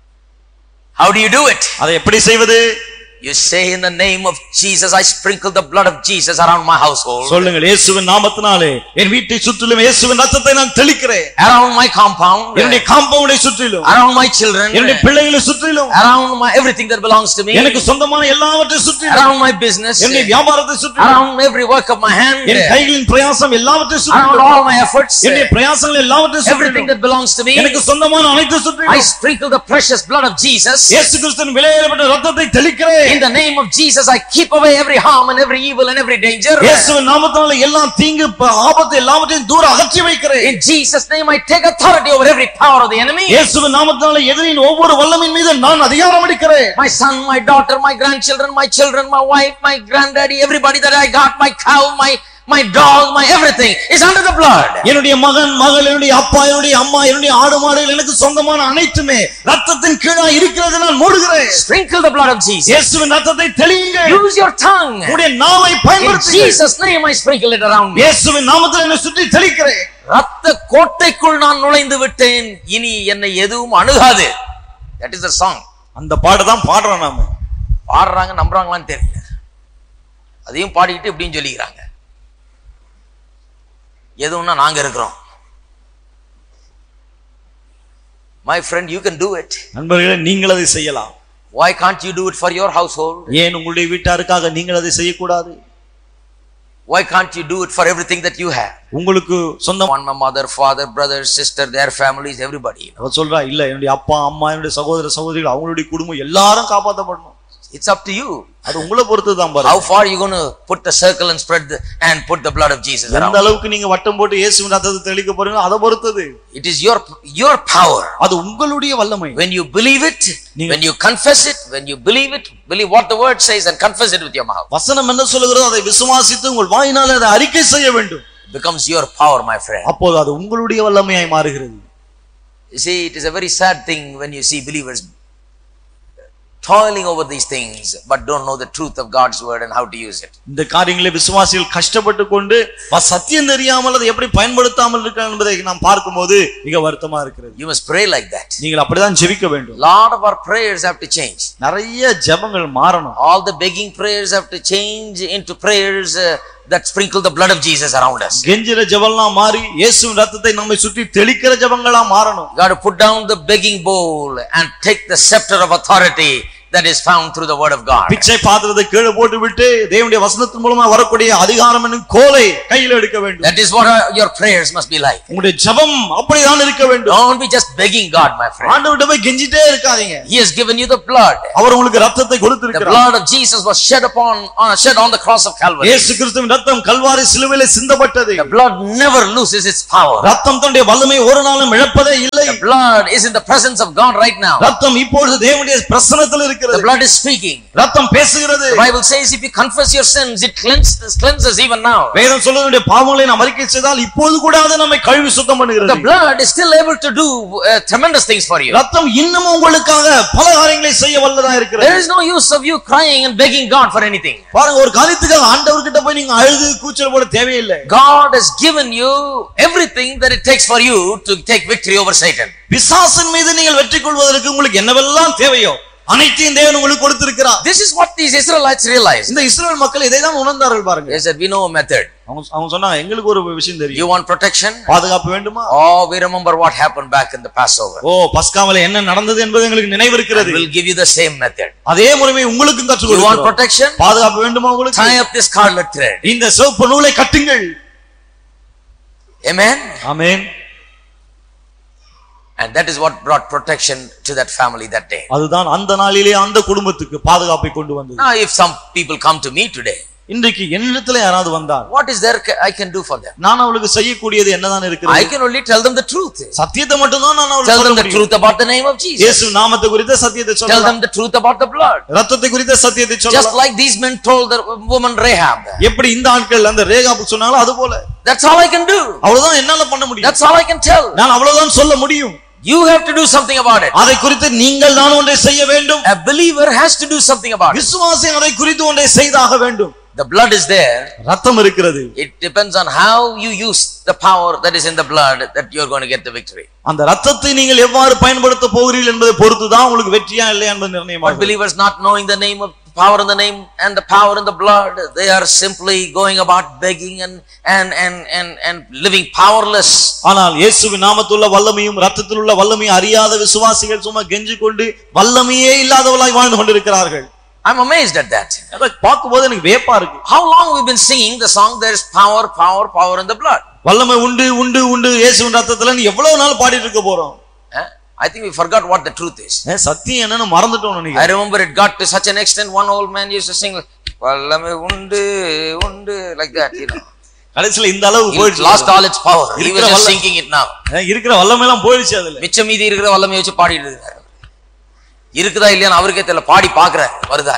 How do you do it? அதை எப்படி செய்வது? You say, in the name of Jesus, I sprinkle the blood of Jesus around my household. சொல்லுங்கள், இயேசுவின் நாமத்தினாலே என் வீட்டை சுற்றிலும் இயேசுவின் ரத்தத்தை நான் தெளிக்கிறேன். Around my compound, என்னுடைய காம்பவுண்டை சுற்றிலும், around my children, என்னுடைய பிள்ளைகளை சுற்றிலும், around my everything that belongs to me, எனக்கு சொந்தமான எல்லாவற்றையும் சுற்றிலும், around my business, என்னுடைய வியாபாரத்தை சுற்றிலும், around every work of my hand, என் கைகளின் பிரயாசம் எல்லாவற்றையும் around சுற்றிலும், all my efforts, என்னுடைய பிரயாசங்கள் எல்லாவற்றையும் everything சுற்றிலும், that belongs to me, எனக்கு சொந்தமான அனைத்தையும் I சுற்றிலும் sprinkle the precious blood of Jesus. இயேசு கிறிஸ்துவின் விலையேறப்பட்ட ரத்தத்தை தெளிக்கிறேன். In the name of Jesus, I keep away every harm and every evil and every danger. இயேசுவின் நாமத்தினால எல்லா தீங்கு ஆபத்து எல்லாவற்றையும் தூர அகற்றி வைக்கிறேன். In Jesus' name, I take authority over every power of the enemy. இயேசுவின் நாமத்தினால எதிரின் ஒவ்வொரு வல்லமையின் மீது நான் அதிகாரம் அளிக்கிறேன். My son, my daughter, my grandchildren, my children, my wife, my granddaddy, everybody that I got, my cow, my dog, my everything is under the blood. என்னுடைய மகன், மகள், என்னுடைய அப்பா, என்னுடைய அம்மா, என்னுடைய ஆடு மாடுகள், எனக்கு சொந்தமான அனைத்துமே ரத்தத்தின் கீழா இருக்கிறது நான் மூடுகிறேன். Sprinkle the blood of Jesus. இயேசுவின் ரத்தத்தை தெளியுங்கள். Use your tongue. உங்களுடைய நாவை In பயன்படுத்துங்கள். Jesus' name, I sprinkle it around me. இயேசுவின் நாமத்தில் என்னை சுற்றி தெளிக்கிறேன். ரத்த கோட்டைக்குள் நான் நுழைந்து விட்டேன், இனி என்னை எதுவும் அணுகாது. That is the song. அந்த பாட்டு தான் பாடுறோம் நாம. பாடுறாங்க, நம்புறாங்களான்னு தெரியல. அதையும் பாடிக்கிட்டு இப்படின்னு சொல்லிக்கிறாங்க. எதுவும்னா நாங்க இருக்கிறோம். My friend, you can do it. நண்பர்களே, நீங்கள் அதை செய்யலாம். Why can't you do it for your household? ஏன் உங்களுடைய வீட்டாருக்காக நீங்கள் அதை செய்யக்கூடாது? Why can't you do it for everything that you have? உங்களுக்கு சொந்தம் My mother, father, brother, sister, their families, everybody. அவ சொல்றா, இல்ல என்னுடைய அப்பா, அம்மா, என்னுடைய சகோதர சகோதரிகள், அவங்களுடைய குடும்பம் எல்லாரும் காப்பாற்றப்படணும். It's up to you. அது உங்களை பொறுத்து தான் பாருங்க. How far you going to put the circle and spread and put the blood of Jesus around? எந்த அளவுக்கு நீங்க வட்டம் போட்டு இயேசுவின் ரத்தத்தை தெளிக்க போறீங்க, அதை பொறுத்தது. It is your power. அது உங்களுடைய வல்லமை. When you believe it, when you confess it, when you believe it, believe what the word says and confess it with your mouth. வசனம் என்ன சொல்லுகிறதோ அதை விசுவாசித்து உங்கள் வாயினாலே அதை அறிக்கை செய்ய வேண்டும். Becomes your power, my friend. அப்போது அது உங்களுடைய வல்லமையாய் மாறுகிறது. You see, it is a very sad thing when you see believers toiling over these things but don't know the truth of God's word and how to use it. இந்த காரியங்களை விசுவாசிகள் கஷ்டப்பட்டு கொண்டு சத்தியம் தெரியாமல் அதை எப்படி பயன்படுத்தாமல் இருக்காங்க என்பதை நாம் பார்க்கும்போது மிக வருத்தமா இருக்கிறது. You must pray like that. நீங்கள் அப்படிதான் ஜெபிக்க வேண்டும். Lot of our prayers have to change. நிறைய ஜெபங்கள் மாறணும். All the begging prayers have to change into prayers that sprinkle the blood of Jesus around us. கெஞ்சிர ஜெபம்லாம் மாறி இயேசுவின் இரத்தத்தை நம்மை சுற்றி தெளிக்கிற ஜெபங்களா மாறணும். You got to put down the begging bowl and take the scepter of authority that is found through the word of God. பிச்சை பாத்திரத்தை கீழே போட்டு விட்டு தேவனுடைய வசனத்தின் மூலமா வரக்கூடிய அதிகாரம் என்னும் கோலை கையில் எடுக்க வேண்டும். That is what your prayers must be like. உங்களுடைய ஜெபம் அப்படிதான் இருக்க வேண்டும். Don't be just begging God, my friend. ஆண்டவர்ட்ட போய் கெஞ்சிட்டே இருக்காதீங்க. He has given you the blood. அவர் உங்களுக்கு இரத்தத்தை The கொடுத்திருக்கிறார். blood of Jesus was shed on the cross of Calvary. இயேசு கிறிஸ்துவின் இரத்தம் கல்வாரி சிலுவையிலே சிந்தப்பட்டது. The blood never loses its power. இரத்தம் தன்னுடைய வல்லமை ஒரு நாளும் இழப்பதே இல்லை. The blood is in the presence of God right now. இரத்தம் இப்பொழுது தேவனுடைய பிரசன்னத்தில் இருக்கிறது. The blood is speaking. இரத்தம் பேசுகிறது. The Bible says if you confess your sins, it cleanses even now. வேதம் சொல்லுகிறது பாவங்களை நாம் அறிக்கை செய்தால் இப்போது கூட அது நம்மை கழுவி சுத்தம் பண்ணுகிறது. The blood is still able to do tremendous things for you. இரத்தம் இன்னும் உங்களுக்காக பல காரியங்களை செய்ய வல்லதா இருக்கிறது. There is no use of you crying and begging God for anything. பாருங்க ஒரு காரியத்துக்காக ஆண்டவர்கிட்ட போய் நீங்க அழுது கூச்சல் போட தேவையில்லை. God has given you everything that it takes for you to take victory over Satan. பிசாசின் மீது நீங்கள் வெற்றி கொள்வதற்கு உங்களுக்கு என்னவெல்லாம் தேவையோ அனைத்தையும் தேவன் உங்களுக்கு கொடுத்திருக்கிறார். This is what these Israelites realized. இந்த இஸ்ரவேல் மக்கள் இதை தான் உணர்ந்தார்கள் பாருங்க. They said we know a method. அவங்க சொன்னாங்க எங்களுக்கு ஒரு விஷயம் தெரியும். You want protection? பாதுகாப்பு வேண்டுமா? Oh, we remember what happened back in the Passover. பஸ்காவிலே என்ன நடந்தது என்பது எங்களுக்கு நினைவு இருக்கிறது. We'll give you the same method. அதே முறையை உங்களுக்கும் கற்றுக் கொடுக்கிறோம். You want protection? பாதுகாப்பு வேண்டுமா உங்களுக்கு? Tie up this scarlet thread. இந்த சிவப்பு நூலை கட்டுங்கள். Amen. Amen. And that is what brought protection to that family that day. அதுதான் அந்த நாளிலே அந்த குடும்பத்துக்கு பாதுகாப்பை கொண்டு வந்தது. Now if some people come to me today, இன்றைக்கு என்னிடத்துல யாராவது வந்தால் what is there I can do for them? நான் அவங்களுக்கு செய்யக்கூடியது என்னதான் இருக்கிறது? I can only tell them the truth. சத்தியத்தை மட்டும் தான் நான் அவங்களுக்கு tell them சொல்ல the முடியும். truth about the name of Jesus. இயேசு நாமத்தை குறித்த சத்தியத்தை சொல்லலாம். Tell them the truth about the blood. இரத்தத்தை குறித்த சத்தியத்தை சொல்லலாம். Just like these men told the woman Rahab. எப்படி இந்த ஆட்கள் அந்த ரேகாபு சொன்னாங்களோ அதுபோல. That's all I can do. அவ்வளவுதான் என்னால பண்ண முடியும். That's all I can tell. நான் அவ்வளவுதான் சொல்ல முடியும். You have to do something about it. அதை குறித்து நீங்கள் நான் ஒன்றை செய்ய வேண்டும். A believer has to do something about it. விசுவாசி அதை குறித்து ஒன்றை செய்தாக வேண்டும். The blood is there. ரத்தம் இருக்கிறது. It depends on how you use the power that is in the blood that you are going to get the victory. அந்த ரத்தத்தை நீங்கள் எவ்வாறு பயன்படுத்த போகிறீர்கள் என்பதை பொறுத்து தான் உங்களுக்கு வெற்றியா இல்லையா என்பது நிர்ணயமாகும். But believers not knowing the name of power in the name and the power in the blood, they are simply going about begging and living powerless. ஆனால் இயேசுவின் நாமத்துள்ள வல்லமையும் இரத்தத்தில் உள்ள வல்லமையும் அறியாத விசுவாசிகள் சும்மா கெஞ்சி கொண்டு வல்லமையே இல்லாதவளாய் வாழ்ந்து கொண்டிருக்கிறார்கள். I'm amazed at that. அதை பார்க்கும்போது எனக்கு வியப்பா இருக்கு. How long we've been singing the song there is power in the blood. வல்லமை உண்டு உண்டு உண்டு இயேசுவின் இரத்தத்துல எவ்வளவு நாள் பாடிட்டு இருக்க போறோம்? I think we forgot what the truth is. சத்தியம் என்னன்னு மறந்துட்டோம் நினைக்கிறேன். I remember it got to such an extent one old man used to sing vallame undu undu like that, you know. கடைசில இந்த அளவு போயிடுச்சு. Lost all its power. He was just singing it now. இருக்கிற வல்லமை எல்லாம் போயிடுச்சு அதுல. மிச்ச மீதி இருக்கிற வல்லமை வச்சு பாடிட்டு இருக்காரு. இருக்குதா இல்லையான்னு அவருக்கே தெரியல, பாடி பாக்குறாரு வருதா.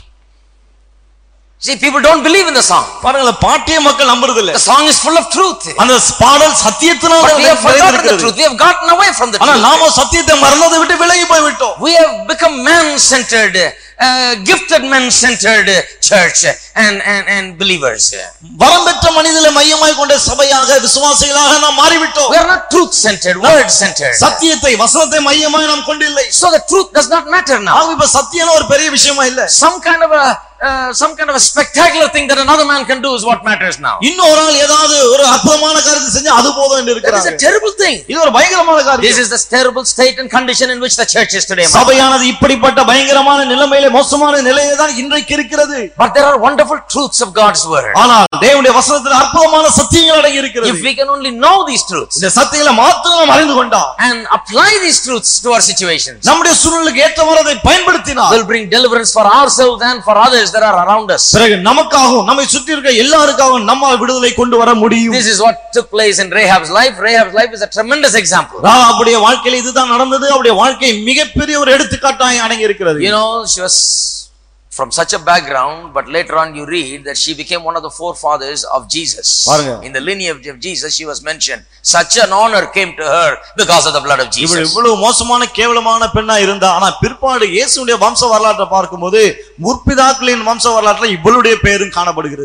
See, people don't believe in the song. பாருங்க பாட்டிய மக்கள் நம்புறது இல்ல. The song is full of truth. அந்த பாடல் சத்தியத்தினால we have forgotten the truth. We have gotten away from the truth. ஆனா நாம சத்தியத்தை மறந்ததை விட்டு விலகி போய் விட்டோம். We have become man-centered, gifted man-centered church and believers. வரம்பெற்ற மனிதர்களை மையமாய் கொண்ட சபையாக விசுவாசிகளாக நாம் மாறிவிட்டோம். We are not truth-centered, word-centered. சத்தியத்தை வசனத்தை மையமாய் நாம் கொண்டில்லை. So the truth does not matter now. இப்ப சத்தியம் ஒரு பெரிய விஷயமா இல்ல. Some kind of a spectacular thing that another man can do is what matters now. இன்னொரு ஆள் ஏதாவது ஒரு அற்புதமான காரியத்தை செஞ்சா அது போதும் என்று இருக்கிறாங்க. That is a terrible thing. இது ஒரு பயங்கரமான காரியம். This is the terrible state and condition in which the church is today. சபையானது இப்படிப்பட்ட பயங்கரமான நிலைமையிலே மோசமான நிலையிலே தான் இன்றைக்கு இருக்கிறது. But there are wonderful truths of God's word. ஆனால் தேவனுடைய வசனத்தில் அற்புதமான சத்தியங்கள் அடங்கி இருக்கிறது. If we can only know these truths இந்த சத்தியங்களை மாத்திரம் நாம் அறிந்து கொண்டா and apply these truths to our situations, நம்முடைய சூழ்நிலைக்கு ஏற்றவாறு அதை பயன்படுத்தினால் will bring deliverance for ourselves and for others that are around us. பிறகு நமக்காகவும் நம்மை சுற்றி இருக்க எல்லாருக்காகவும் நம்மால் விடுதலை கொண்டு வர முடியும். This is what took place in Rahab's life. Rahab's life is a tremendous example. ராகாபுடைய வாழ்க்கையில இதுதான் நடந்தது. அவருடைய வாழ்க்கை மிகப்பெரிய ஒரு எடுத்துக்காட்டாய் அடங்கி இருக்கிறது. You know, she was from such a background, but later on you read that she became one of the forefathers of Jesus. In the lineage of Jesus she was mentioned. Such an honor came to her because of the blood of Jesus. இவ்வளவு மோசமான கேவலமான பெண்ணா இருந்தா, ஆனா பிற்பாடு இயேசுவுடைய வம்ச வரலாற்றை பார்க்கும்போது முற்பிதாக்களின் வம்ச வரலாற்றில் இவளுடைய பேரும் காணப்படுகிறது.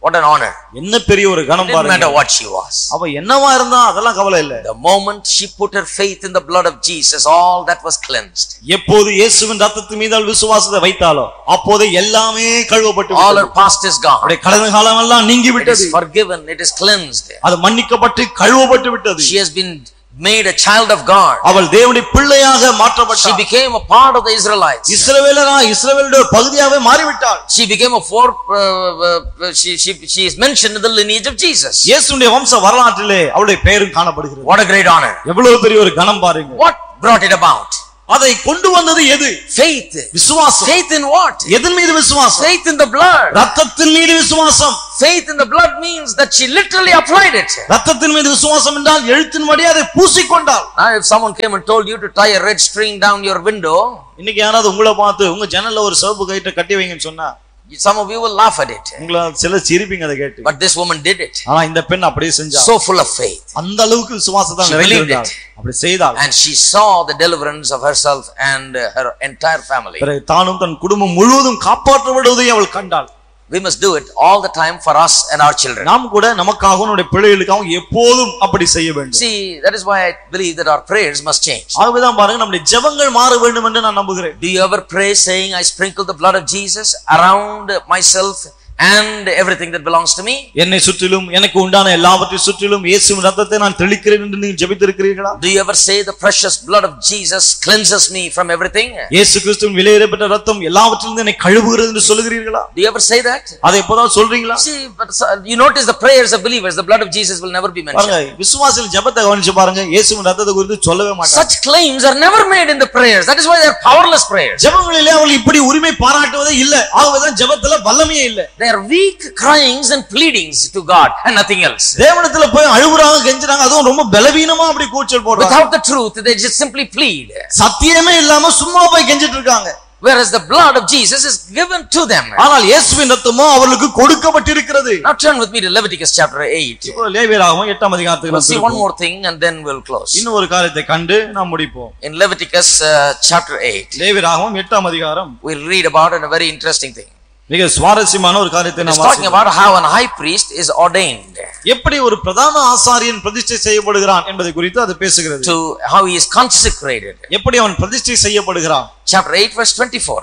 What an honor. என்ன பெரிய ஒரு கணம் Didn't பாருங்க. matter what she was. அவ என்னவா இருந்தா அதெல்லாம் கவலை இல்ல. The moment she put her faith in the blood of Jesus, all that was cleansed. எப்போது இயேசுவின் இரத்தத்தின் மீது அவள் விசுவாசத்தை வைத்தாளோ அப்போது எல்லாமே கழுவப்பட்டு All her past is gone. அவளுடைய கடந்த காலம் எல்லாம் நீங்கி It விட்டது. is forgiven. It is cleansed. அது மன்னிக்கப்பட்டு கழுவப்பட்டு விட்டது. She has been made a child of God. அவள் தேவனுடைய பிள்ளையாக மாற்றப்பட்டாள். She became a part of the Israelites. இஸ்ரவேலுடைய பகுதியாவே மாறிவிட்டாள். She became a she is mentioned in the lineage of Jesus. இயேசுவின் வம்ச வரலாற்றிலே அவளுடைய பெயரும் காணப்படுகிறது. What a great honor. எவ்வளவு பெரிய ஒரு கணம் பாருங்க. What brought it about? அதை கொண்டு வந்தது எது? Faith. விசுவாசம். Faith in what? எதன் மீது விசுவாசம்? Faith in the blood. இரத்தத்தின் மீது விசுவாசம். Faith in the blood means that she literally applied it. இரத்தத்தின் மீது விசுவாசம் என்றால் எழுத்தின்படி அதை பூசிக்கொண்டாள். Now if someone came and told you to tie a red string down your window, இன்னைக்கு யாராவது உங்களை பார்த்து உங்க ஜன்னல்ல ஒரு சிவப்பு கயிறை கட்டி வைங்கன்னு சொன்னா some of you will laugh at it. உங்கள சில சிரிப்பீங்க அதை கேட்டு. But this woman did it. ஆனா இந்த பெண் அப்படியே செஞ்சா. So full of faith. அந்த அளவுக்கு விசுவாசத்தை நிறைவேற்றினாள். அப்படி செய்தாள். And she saw the deliverance of herself and her entire family. பிறகு தானும் தன் குடும்பம் முழுவதும் காப்பாற்றப்படுவதை அவள் கண்டாள். We must do it all the time for us and our children. நாம் கூட நமக்காகவும் நம்முடைய பிள்ளைகளுக்காகவும் எப்போதும் அப்படி செய்ய வேண்டும். See, that is why I believe that our prayers must change. ஆகவேதான் பாருங்க நம்முடைய ஜெபங்கள் மாற வேண்டும் என்று நான் நம்புகிறேன். Do you ever pray saying, I sprinkle the blood of Jesus around myself and everything that belongs to me? என்னை சுற்றிலும் எனக்கு உண்டான எல்லாவற்றையும் சுற்றிலும் இயேசுவின் இரத்தத்தை நான் தெளிக்கிறேன் என்று நீங்கள் ஜெபித்திருக்கிறீர்களா? Do you ever say the precious blood of Jesus cleanses me from everything? இயேசு கிறிஸ்துவின் விலையேறப்பட்ட இரத்தம் எல்லாவற்றிலிருந்து என்னை கழுவுகிறது என்று சொல்லுகிறீர்களா? Do you ever say that? அதை எப்போதாவது சொல்றீங்களா? See, but you notice the prayers of believers, the blood of Jesus will never be mentioned. பாருங்க விசுவாசிகள் ஜெபத்தை கவனிச்சு பாருங்க இயேசுவின் இரத்தத்தை குறித்து சொல்லவே மாட்டாங்க. Such claims are never made in the prayers. That is why they are powerless prayers. ஜெபங்களிலே அவர்கள் இப்படி உரிமை பாராட்டுவதே இல்ல. ஆகவேதான் ஜெபத்துல வல்லமையே இல்ல. They are weak cryings and pleadings to God and nothing else. தேவனிடத்துல போய் அழுகுறாங்க கெஞ்சுறாங்க அதுவும் ரொம்ப பலவீனமா அப்படி கூச்சல் போடுறாங்க. Without the truth they just simply plead. சத்தியமே இல்லாம சும்மா போய் கெஞ்சிட்டு இருக்காங்க. Whereas the blood of Jesus is given to them. ஆனால் இயேசுவின் இரத்தமோ அவர்களுக்கு கொடுக்கப்பட்டிருக்கிறது. Now turn with me to Leviticus chapter 8. இப்போ லேவியராகமம் 8ஆம் அதிகாரத்துக்கு We'll see one more thing and then we'll close. இன்னும் ஒரு காரியத்தை கண்டு நாம் முடிப்போம். In Leviticus chapter 8. லேவியராகமம் 8ஆம் அதிகாரம். We'll read about a very interesting thing. மிக சுவாரஸ்யமான ஒரு காரியத்தை நாம் talking about how an high priest is ordained. எப்படி ஒரு பிரதான ஆசாரியன் பிரதிஷ்டை செய்யப்படுகிறான் என்பதை குறித்து அது பேசுகிறது. To how he is consecrated. எப்படி அவன் பிரதிஷ்டை செய்யப்படுகிறான்? Chapter 8 verse 24.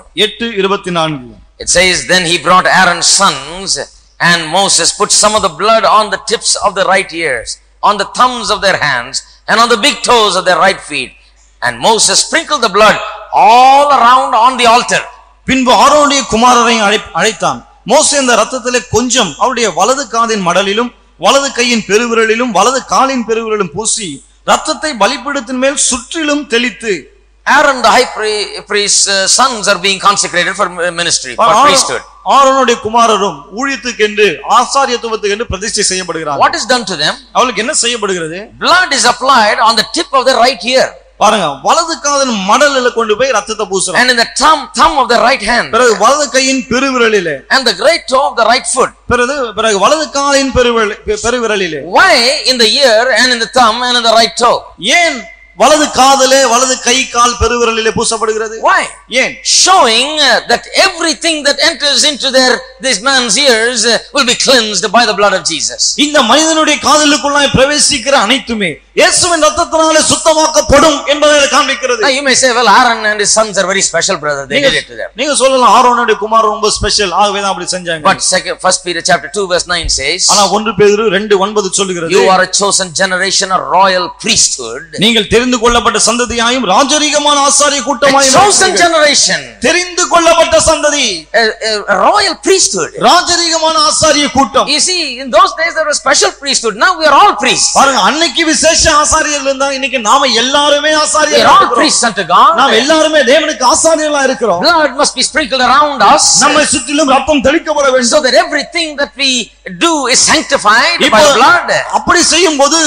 8:24. It says, then he brought Aaron's sons and Moses put some of the blood on the tips of the right ears, on the thumbs of their hands and on the big toes of their right feet, and Moses sprinkled the blood all around on the altar. பின்பு ஆரோனுடைய குமாரரை அழைத்தான். மோசே அந்த இரத்தத்திலே கொஞ்சம் அவருடைய வலது காதின் மடலிலும் வலது கையின் பெருவிரலிலும் வலது காலின் பெருவிரலிலும் பூசி இரத்தத்தை பலிபீடத்தின் மேல் சுற்றிலும் தெளித்து. Aaron the high priest's sons are being consecrated for ministry, for priesthood. ஆரோனுடைய குமாரரும் ஊழியத்துக்கென்று ஆசாரியத்துவத்துக்கென்று பிரதிஷ்டை செய்யப்படுகிறார்கள். What is done to them? அவங்களுக்கு என்ன செய்யப்படுகிறது? Blood is applied on the tip of the right ear. பாருங்க வலது காதின் மடலில கொண்டு போய் இரத்தத்தை பூசுறாங்க. And in the thumb of the right hand. பிறகு வலது கையின் பெருவிரலிலே. And the great toe of the right foot. பிறகு வலது காலின் பெருவிரலிலே. Why in the ear and in the thumb and in the right toe? ஏன் வலது காதிலே வலது கை கால் பெருவிரலிலே பூசப்படுகிறது? Why? ஏன்? Showing that everything that enters into this man's ears will be cleansed by the blood of Jesus. இந்த மனிதனுடைய காதுகளுக்குள்ளாய் பிரவேசிக்கிற அனைத்துமே இயேசுவின் இரத்தத்தினாலே சுத்தமாக்கப்படும் என்பதை காண்பிக்கிறது. Now you may say, well, Aaron and his sons are very special, brother. They did it to them. நீங்க சொல்லலாம் ஆரோனுடைய குமாரர் ரொம்ப ஸ்பெஷல் ஆகவே தான் அப்படி செஞ்சாங்க. But 1 Peter chapter 2 verse 9 says, ஆனா 1 பேதுரு 2:9 சொல்லுகிறது, you are a chosen generation, a royal priesthood. நீங்கள் தெரிந்து கொள்ளப்பட்ட சந்ததியாயும் ராஜரீகமான ஆசாரிய கூட்டமாயும். chosen generation. தெரிந்து கொள்ளப்பட்ட சந்ததி. A royal priesthood. ராஜரீகமான ஆசாரிய கூட்டம். You see, in those days there was special priesthood. Now we are all priests. பாருங்க அன்னைக்கு விசேஷ ஆசாரியர்கள் இருந்தாங்க, இன்னைக்கு நாம எல்லாரும் ஆசாரியர்கள். We are all priests unto God. நாம் எல்லாரும் தேவனுக்கு ஆசாரியர்களா இருக்கிறோம். Blood must be sprinkled around us. நம்மை சுற்றிலும் ரத்தம் தெளிக்கப்பட வேண்டும். So that everything that we do is sanctified by the blood. அப்படி செய்யும்போது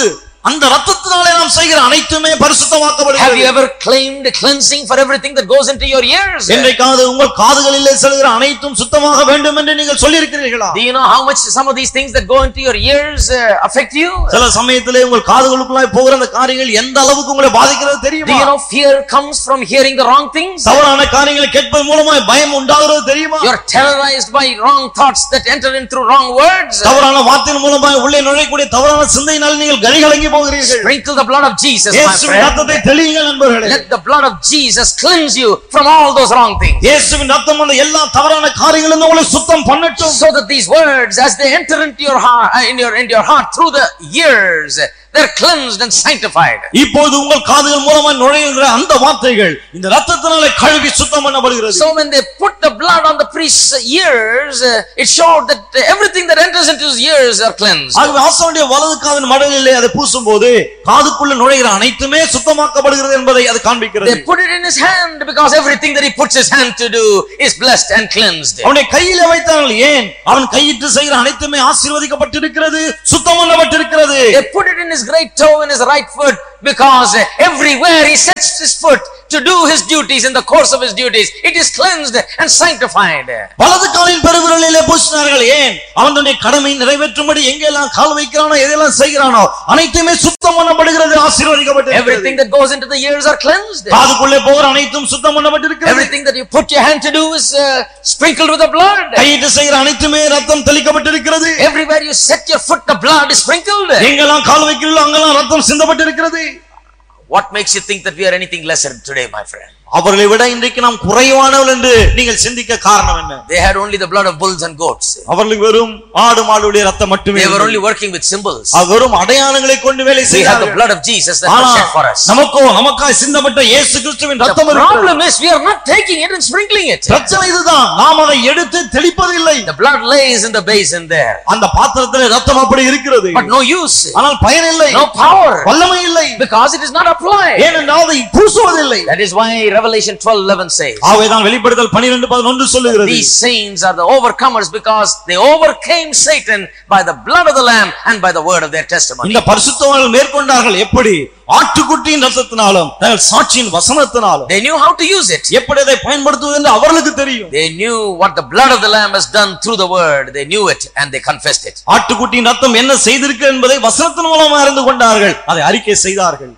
அந்த இரத்தத்தினாலே நாம் செய்கிற அனைத்துமே பரிசுத்தமாக்கப்படுகிறது. Have you ever claimed cleansing for everything that goes into your ears? என்றைக்காவது உங்கள் காதுகளிலே செல்கிற அனைத்தும் சுத்தமாக வேண்டும் என்று நீங்கள் சொல்லி இருக்கிறீர்களா? Do you know how much some of these things that go into your ears affect you? சில சமயத்திலே உங்கள் காதுகளுக்குள்ளாய் போகிற அந்த காரியங்கள் எந்த அளவுக்கு உங்களை பாதிக்கிறது தெரியுமா? Do you know fear comes from hearing the wrong things? தவறான காரியங்களை கேட்பது மூலமா பயம் உண்டாகிறது தெரியுமா? You are terrorized by wrong thoughts that enter in through wrong words. தவறான வார்த்தையின் மூலமா உள்ளே நுழையக்கூடிய தவறான சிந்தையினால் நீங்கள் கலிகலங்கி போகிறீர்கள். Sprinkle the blood of Jesus, my இயேசுவின் இரத்தத்தை தெளியுங்கள் நண்பர்களே. Let the blood of Jesus cleanse you from all those wrong things. இயேசுவின் இரத்தம் அந்த எல்லா தவறான காரியங்களிலிருந்து உங்களை சுத்தம் பண்ணட்டும். So that these words, as they enter into your heart, in your heart through the ears, they're cleansed and sanctified. இப்போது உங்கள் காதுகள் மூலமா நுழைகிற அந்த வார்த்தைகள் இந்த இரத்தத்தினாலே கழுவி சுத்தம் பண்ணப்படுகிறது. So when they put the blood on the priest's ears, it showed that everything that enters into his ears are cleansed. ஆகவே ஆசாரியனுடைய வலது காதின் மடலிலே அதை பூசும்போது காதுக்குள்ள நுழைகிற அனைத்துமே சுத்தமாக்கப்படுகிறது என்பதை அது காண்பிக்கிறது. They put it in his hand because everything that he puts his hand to do is blessed and cleansed. அவனை கையிலே வைத்தார்கள். ஏன்? அவன் கையிட்டு செய்கிற அனைத்துமே ஆசீர்வதிக்கப்பட்டிருக்கிறது, சுத்தம் பண்ணப்பட்டிருக்கிறது. They put it in his great toe in his right foot because everywhere he sets his foot to do his duties in the course of his duties, it is cleansed and sanctified. வலது காலின் பெருவிரலிலே பூசினார்கள். ஏன்? அவன் தன்னுடைய கடமை நிறைவேற்றும்படி எங்கெல்லாம் கால் வைக்கிறானோ எதெல்லாம் செய்கிறானோ அனைத்துமே சுத்தம் பண்ணப்படுகிறது, ஆசீர்வதிக்கப்பட்டிருக்கிறது. Everything that goes into the ears are cleansed. காதுக்குள்ளே போகிற அனைத்தும் சுத்தம் பண்ணப்பட்டிருக்கிறது. Everything that you put your hand to do is sprinkled with the blood. கையிட்டு செய்கிற அனைத்துமே ரத்தம் தெளிக்கப்பட்டிருக்கிறது. Everywhere you set your foot, the blood is sprinkled. எங்கெல்லாம் கால் வைக்கிறீர்களோ அங்கெல்லாம் ரத்தம் சிந்தப்பட்டிருக்கிறது. What makes you think that we are anything lesser today, my friend? அவர்களை விட இன்றைக்கு நாம் குறைவானவர்கள் என்று நீங்கள் சிந்திக்க காரணம் என்ன? They had only the blood of bulls and goats. அவர்களுக்கு வெறும் ஆடு மாடுடைய ரத்தம் மட்டுமே. They were only working with symbols. வெறும் அடையாளங்களை கொண்டு வேலை செய்தார்கள். We have the blood of Jesus that was shed for us. நமக்காய் சிந்தப்பட்ட இயேசு கிறிஸ்துவின் ரத்தம் இருக்கிறது. The problem is we are not taking it and sprinkling it. பிரச்சனை இதுதான், நாம் அதை எடுத்து தெளிப்பதில்லை. The blood lays in the basin there. அந்த பாத்திரத்திலே ரத்தம் அப்படி இருக்கிறது. But no use. ஆனால் பயன் இல்லை. No power. வல்லமை இல்லை. Because it is not applied. ஏனென்றால் அதை பூசுவதில்லை. That is why Revelation 12:11 says. ஆகையால் வெளிப்படுத்தல் 12:11 சொல்லுகிறது. These saints are the overcomers because they overcame Satan by the blood of the lamb and by the word of their testimony. இந்த பரிசுத்தவான்கள் மேற்கொண்டார்கள் எப்படி? ஆட்டுக்குட்டியின் இரத்தத்தினாலும் தங்கள் சாட்சியின் வசனத்தினாலும். They knew how to use it. எப்படி அதை பயன்படுத்துவது என்று அவர்களுக்கு தெரியும். They knew what the blood of the lamb has done through the word. They knew it and they confessed it. ஆட்டுக்குட்டியின் இரத்தம் என்ன செய்திருக்கு என்பதை வசனத்தின் மூலமாக அறிந்து கொண்டார்கள், அதை அறிக்கை செய்தார்கள்.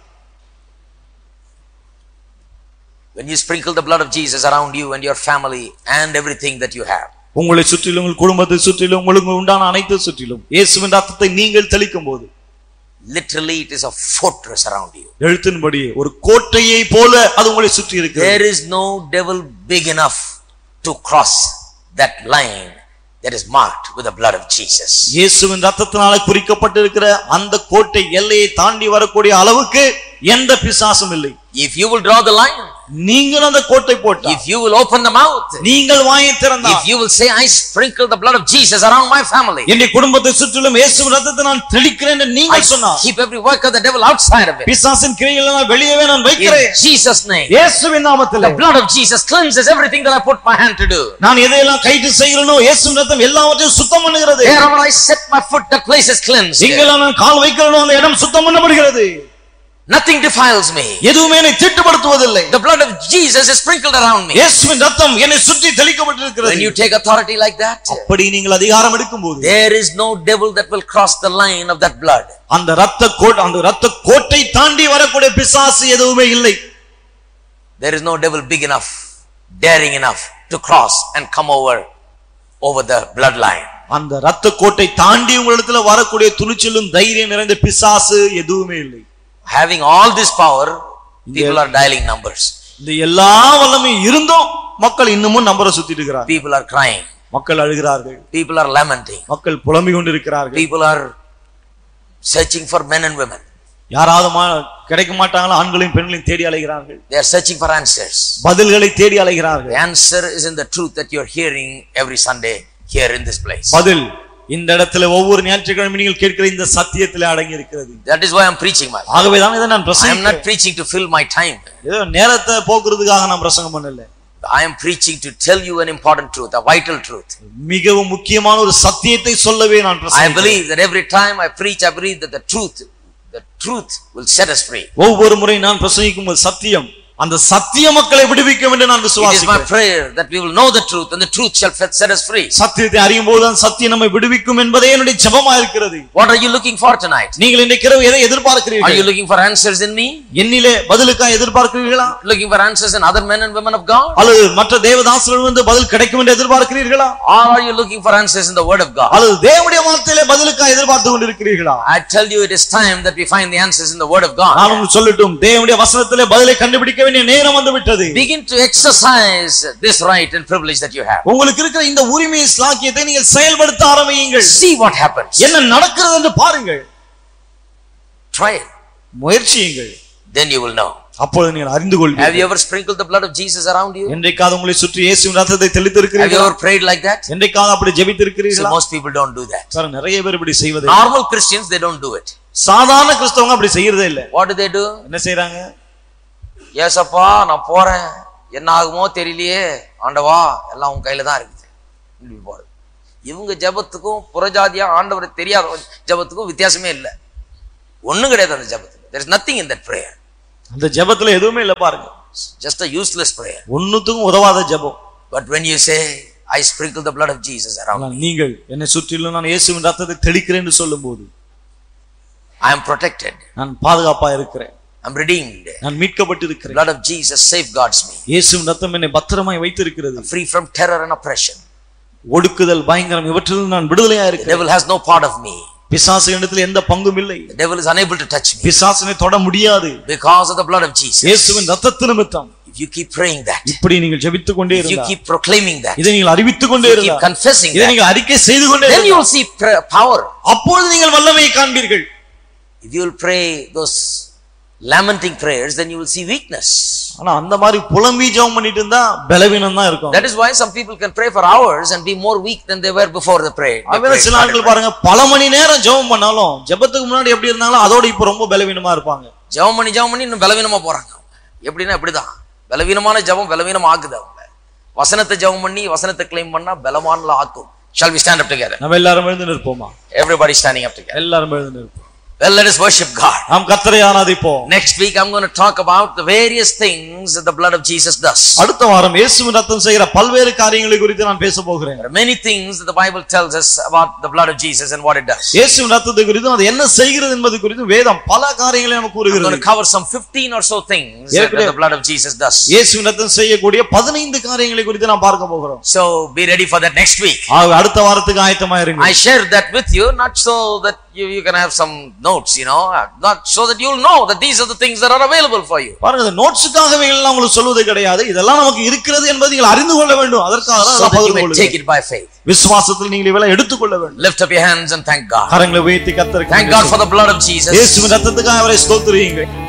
When you sprinkle the blood of Jesus around you and your family and everything that you have, உங்களை சுற்றிலும் உங்கள் குடும்பத்தை சுற்றிலும் உங்களுக்கு உண்டான அனைத்து சுற்றிலும் இயேசுவின் இரத்தத்தை நீங்கள் தெளிக்கும்போது literally it is a fortress around you. எழுத்தின்படி ஒரு கோட்டையை போல அது உங்களை சுற்றி இருக்கிறது. There is no devil big enough to cross that line that is marked with the blood of Jesus. இயேசுவின் இரத்தத்தினால குறிக்கப்பட்டிருக்கிற அந்த கோட்டை எல்லையை தாண்டி வரக்கூடிய அளவுக்கு எந்த பிசாசும் இல்லை. If you will draw the line, நீங்கள் அந்த கோட்டை போட்டால், if you will open the mouth, நீங்கள் வாயை திறந்தால், if you will say I sprinkle the blood of Jesus around my family, என்னுடைய குடும்பத்தை சுற்றிலும் இயேசுவின் இரத்தத்தை நான் தெளிக்கிறேன் என்று நீங்கள் சொன்னால், keep every work of the devil outside of it. பிசாசின் கிரியைகளை நான் வெளியவே நான் வைக்கிறேன். In Jesus name, இயேசுவின் நாமத்திலே, the blood of Jesus cleanses everything that I put my hand to do. நான் எதையெல்லாம் கைட்டு செய்கிறேனோ இயேசுவின் இரத்தம் எல்லாவற்றையும் சுத்தம் பண்ணுகிறது. Wherever I set my foot, that place is cleansed. எங்கெல்லாம் நான் கால் வைக்கிறேனோ அந்த இடம் சுத்தம் பண்ணப்படுகிறது. Nothing defiles me. எதுவுமே என்னை தீட்டுப்படுத்துவதில்லை. The blood of Jesus is sprinkled around me. இயேசுவின் இரத்தம் என்னை சுற்றி தெளிக்கப்பட்டிருக்கிறது. When you take authority like that, அப்படி நீங்கள் அதிகாரம் எடுக்கும்போது, there is no devil that will cross the line of that blood. அந்த இரத்த கோட்டை தாண்டி வரக்கூடிய பிசாசு எதுவுமே இல்லை. There is no devil big enough, daring enough to cross and come over the bloodline. அந்த இரத்த கோட்டை தாண்டி உங்களிடத்துல வரக்கூடிய துணிச்சலும் தைரியம் நிறைந்த பிசாசு எதுவுமே இல்லை. Having all this power, people are dialing numbers. இந்த எல்லா வல்லமையும் இருந்தும் மக்கள் இன்னமும் நம்பரை சுத்திட்டு இருக்கிறார்கள். People are crying. மக்கள் அழுகிறார்கள். People are lamenting. மக்கள் புலம்பிக் கொண்டிருக்கிறார்கள். People are searching for men and women. யாராவது கிடைக்க மாட்டாங்களா? ஆண்களையும் பெண்களையும் தேடி அலைகிறார்கள். They are searching for answers. பதில்களை தேடி அலைகிறார்கள். The answer is in the truth that you are hearing every Sunday here in this place. பதில் இந்த இடத்துல ஒவ்வொரு ஞாயிற்றுக்கிழமை நீங்கள் கேட்கிற இந்த சத்தியத்திலே அடங்கி இருக்கிறது. That is why I am preaching, my. ஆகவே தான் இதை நான் பிரசங்கிக்கிறேன். I am not preaching to fill my time. ஏதோ நேரத்தை போக்குறதுக்காக நான் பிரசங்கம் பண்ணல. I am preaching to tell you an important truth, a vital truth. மிகவும் முக்கியமான ஒரு சத்தியத்தை சொல்லவே நான் பிரசங்கிக்கிறேன். I believe that every time I preach, I believe that the truth, the truth will set us free. ஒவ்வொரு முறை நான் பிரசங்கிக்கும் போது சத்தியம் அந்த சத்திய மக்களை விடுவிக்கும் என்று நான் விசுவாசிக்கிறேன். It is my prayer that we will know the truth and the truth shall set us free. சத்தியத்தை அறியும் போது அந்த சத்தியம் நம்மை விடுவிக்கும் என்பதே என்னுடைய ஜெபமா இருக்கிறது. What are you looking for tonight? நீங்கள் இன்றைக்கு இரவு எதை எதிர்பார்க்கிறீர்கள்? Are you looking for answers in me? என்னிலே பதிலுக்காக எதிர்பார்க்கிறீர்களா? Looking for answers in other men and women of God? அல்லது மற்ற தேவதாசர்கள் வந்து பதில் கிடைக்கும் என்று எதிர்பார்க்கிறீர்களா? Or are you looking for answers in the word of God? அல்லது தேவனுடைய வார்த்தையிலே பதிலுக்காக எதிர்பார்த்து கொண்டிருக்கிறீர்களா? I tell you, it is time that we find the answers in the word of God. நான் உங்களுக்கு சொல்லட்டும், தேவனுடைய வசனத்திலே பதிலை கண்டுபிடிக்க வேண்டிய நேரம் வந்து விட்டது. Begin to exercise this right and privilege that you have. உங்களுக்கு இருக்கிற இந்த உரிமையை ஸ்லாக்கியத்தை நீங்கள் செயல்படுத்த ஆரம்பியுங்கள். See what happens. என்ன நடக்கிறது என்று பாருங்கள். Try it. முயற்சியுங்கள். Then you will know. அப்பொழுது நீங்கள் அறிந்து கொள்வீர்கள். Have you ever sprinkled the blood of Jesus around you? என்றைக்காவது உங்களை சுற்றி இயேசுவின் இரத்தத்தை தெளித்திருக்கிறீர்களா? Have you ever prayed like that? என்றைக்காவது அப்படி ஜெபித்திருக்கிறீர்களா? So most people don't do that. Sir நிறைய பேர் இப்படி செய்வதில்லை. Normal Christians, they don't do it. சாதாரண கிறிஸ்தவங்க அப்படி செய்யறதே இல்ல. What do they do? என்ன செய்றாங்க? ஏசப்பா நான் போறேன், என்ன ஆகுமோ தெரியலையே, ஆண்டவா எல்லாம் உன் கையில தான் இருக்குது. இப்படி போறது. இவங்க ஜெபத்துக்கும் புறஜாதியா ஆண்டவரை தெரியாத ஜெபத்துக்கும் வித்தியாசமே இல்லை. ஒண்ணும் கிடையாது அந்த ஜெபத்துல. There is nothing in that prayer. அந்த ஜெபத்துல எதுவுமே இல்ல பாருங்க. Just a useless prayer. ஒண்ணுத்துக்கும் உதவாத ஜெபம். But when you say I sprinkle the blood of Jesus around me, நீங்கள் என்னை சுற்றிலும் நான் இயேசுவின் இரத்தத்தை தெளிக்கிறேன் என்று சொல்லும்போது I am protected. நான் பாதுகாப்பா இருக்கிறேன். I am redeemed. நான் மீட்கப்பட்டிருக்கிறேன். The blood of Jesus safeguards me. இயேசுவின் இரத்தம் என்னை பத்திரமாய் வைத்திருக்கிறது. Free from terror and oppression. ஒடுக்குதல் பயங்கரம் இவற்றிலிருந்து நான் விடுதலையா The இருக்கிறேன். devil has no part of me. பிசாசு இடத்துல எந்த பங்கும் இல்லை. The devil is unable to touch me பிசாசனை தொட முடியாது. because of the blood of Jesus. இயேசுவின் இரத்தத்தின் நிமித்தம். If you keep praying that, இப்படி நீங்கள் ஜெபித்துக் கொண்டே if you இருந்தால், keep proclaiming that, இதை நீங்கள் அறிவித்துக் கொண்டே you keep இருந்தால், confessing இதை that, நீங்கள் அறிக்கை செய்து கொண்டே then you will இருந்தால், see power. அப்பொழுது நீங்கள் வல்லமையை காண்பீர்கள். If you will pray those lamenting prayers, then you will see weakness. ஆனா அந்த மாதிரி புலம்பி ஜெபம் பண்ணிட்டு இருந்தா பலவீனம் தான் இருக்கும். That is why some people can pray for hours and be more weak than they were before the prayer. அவங்கள சில ஆட்கள் பாருங்க பல மணி நேரம் ஜெபம் பண்ணாலும் ஜெபத்துக்கு முன்னாடி எப்படி இருந்தாலும் அதோட இப்ப ரொம்ப பலவீனமா இருப்பாங்க. ஜெபம் பண்ணி இன்னும் பலவீனமா போறாங்க. எப்படின்னா இப்படிதான் பலவீனமான ஜெபம் பலவீனமா ஆக்குது அவங்க. வசனத்தை ஜெபம் பண்ணி வசனத்தை கிளைம் பண்ணா பலமானல ஆக்கும். Shall we stand up together? நம்ம எல்லாரும் எழுந்து நிற்போமா? Everybody standing up together. எல்லாரும் எழுந்து நிற்போம். Well, let us worship God. நாம் கர்த்தரை ஆராதிப்போம். Next week I'm going to talk about the various things that the blood of Jesus does. அடுத்த வாரம் இயேசுவின் இரத்தம் செய்கிற பல்வேறு காரியங்களை குறித்து நான் பேச போகிறேன். There are many things that the Bible tells us about the blood of Jesus and what it does. இயேசுவின் இரத்தத்தை குறித்து அது என்ன செய்கிறது என்பது குறித்து வேதம் பல காரியங்களை நமக்கு I'm கூறுகிறது. going to cover some 15 or so things that the blood of Jesus does. இயேசுவின் இரத்தம் செய்யக்கூடிய 15 காரியங்களை குறித்து நாம் பார்க்க போகிறோம். So be ready for that next week. அடுத்த வாரத்துக்கு ஆயத்தமா இருங்க. I share that with you not so that you can have some notes, not so that you'll know that these are the things that are available for you. பாருங்க நோட்ஸ்க்காகவே எல்லாம் உங்களுக்கு சொல்வது கிடையாது. இதெல்லாம் நமக்கு இருக்கிறது என்பதை நீங்கள் அறிந்து கொள்ள வேண்டும். அதற்காக தான் so that you may take it by faith. விசுவாசத்தில் நீங்கள் இவைகளை எடுத்துக்கொள்ள வேண்டும். Lift up your hands and thank God. கரங்களை உயர்த்தி கர்த்தருக்கு Thank God for the blood of Jesus. இயேசுவின் இரத்தத்துக்காக அவரை ஸ்தோத்திரியுங்கள்.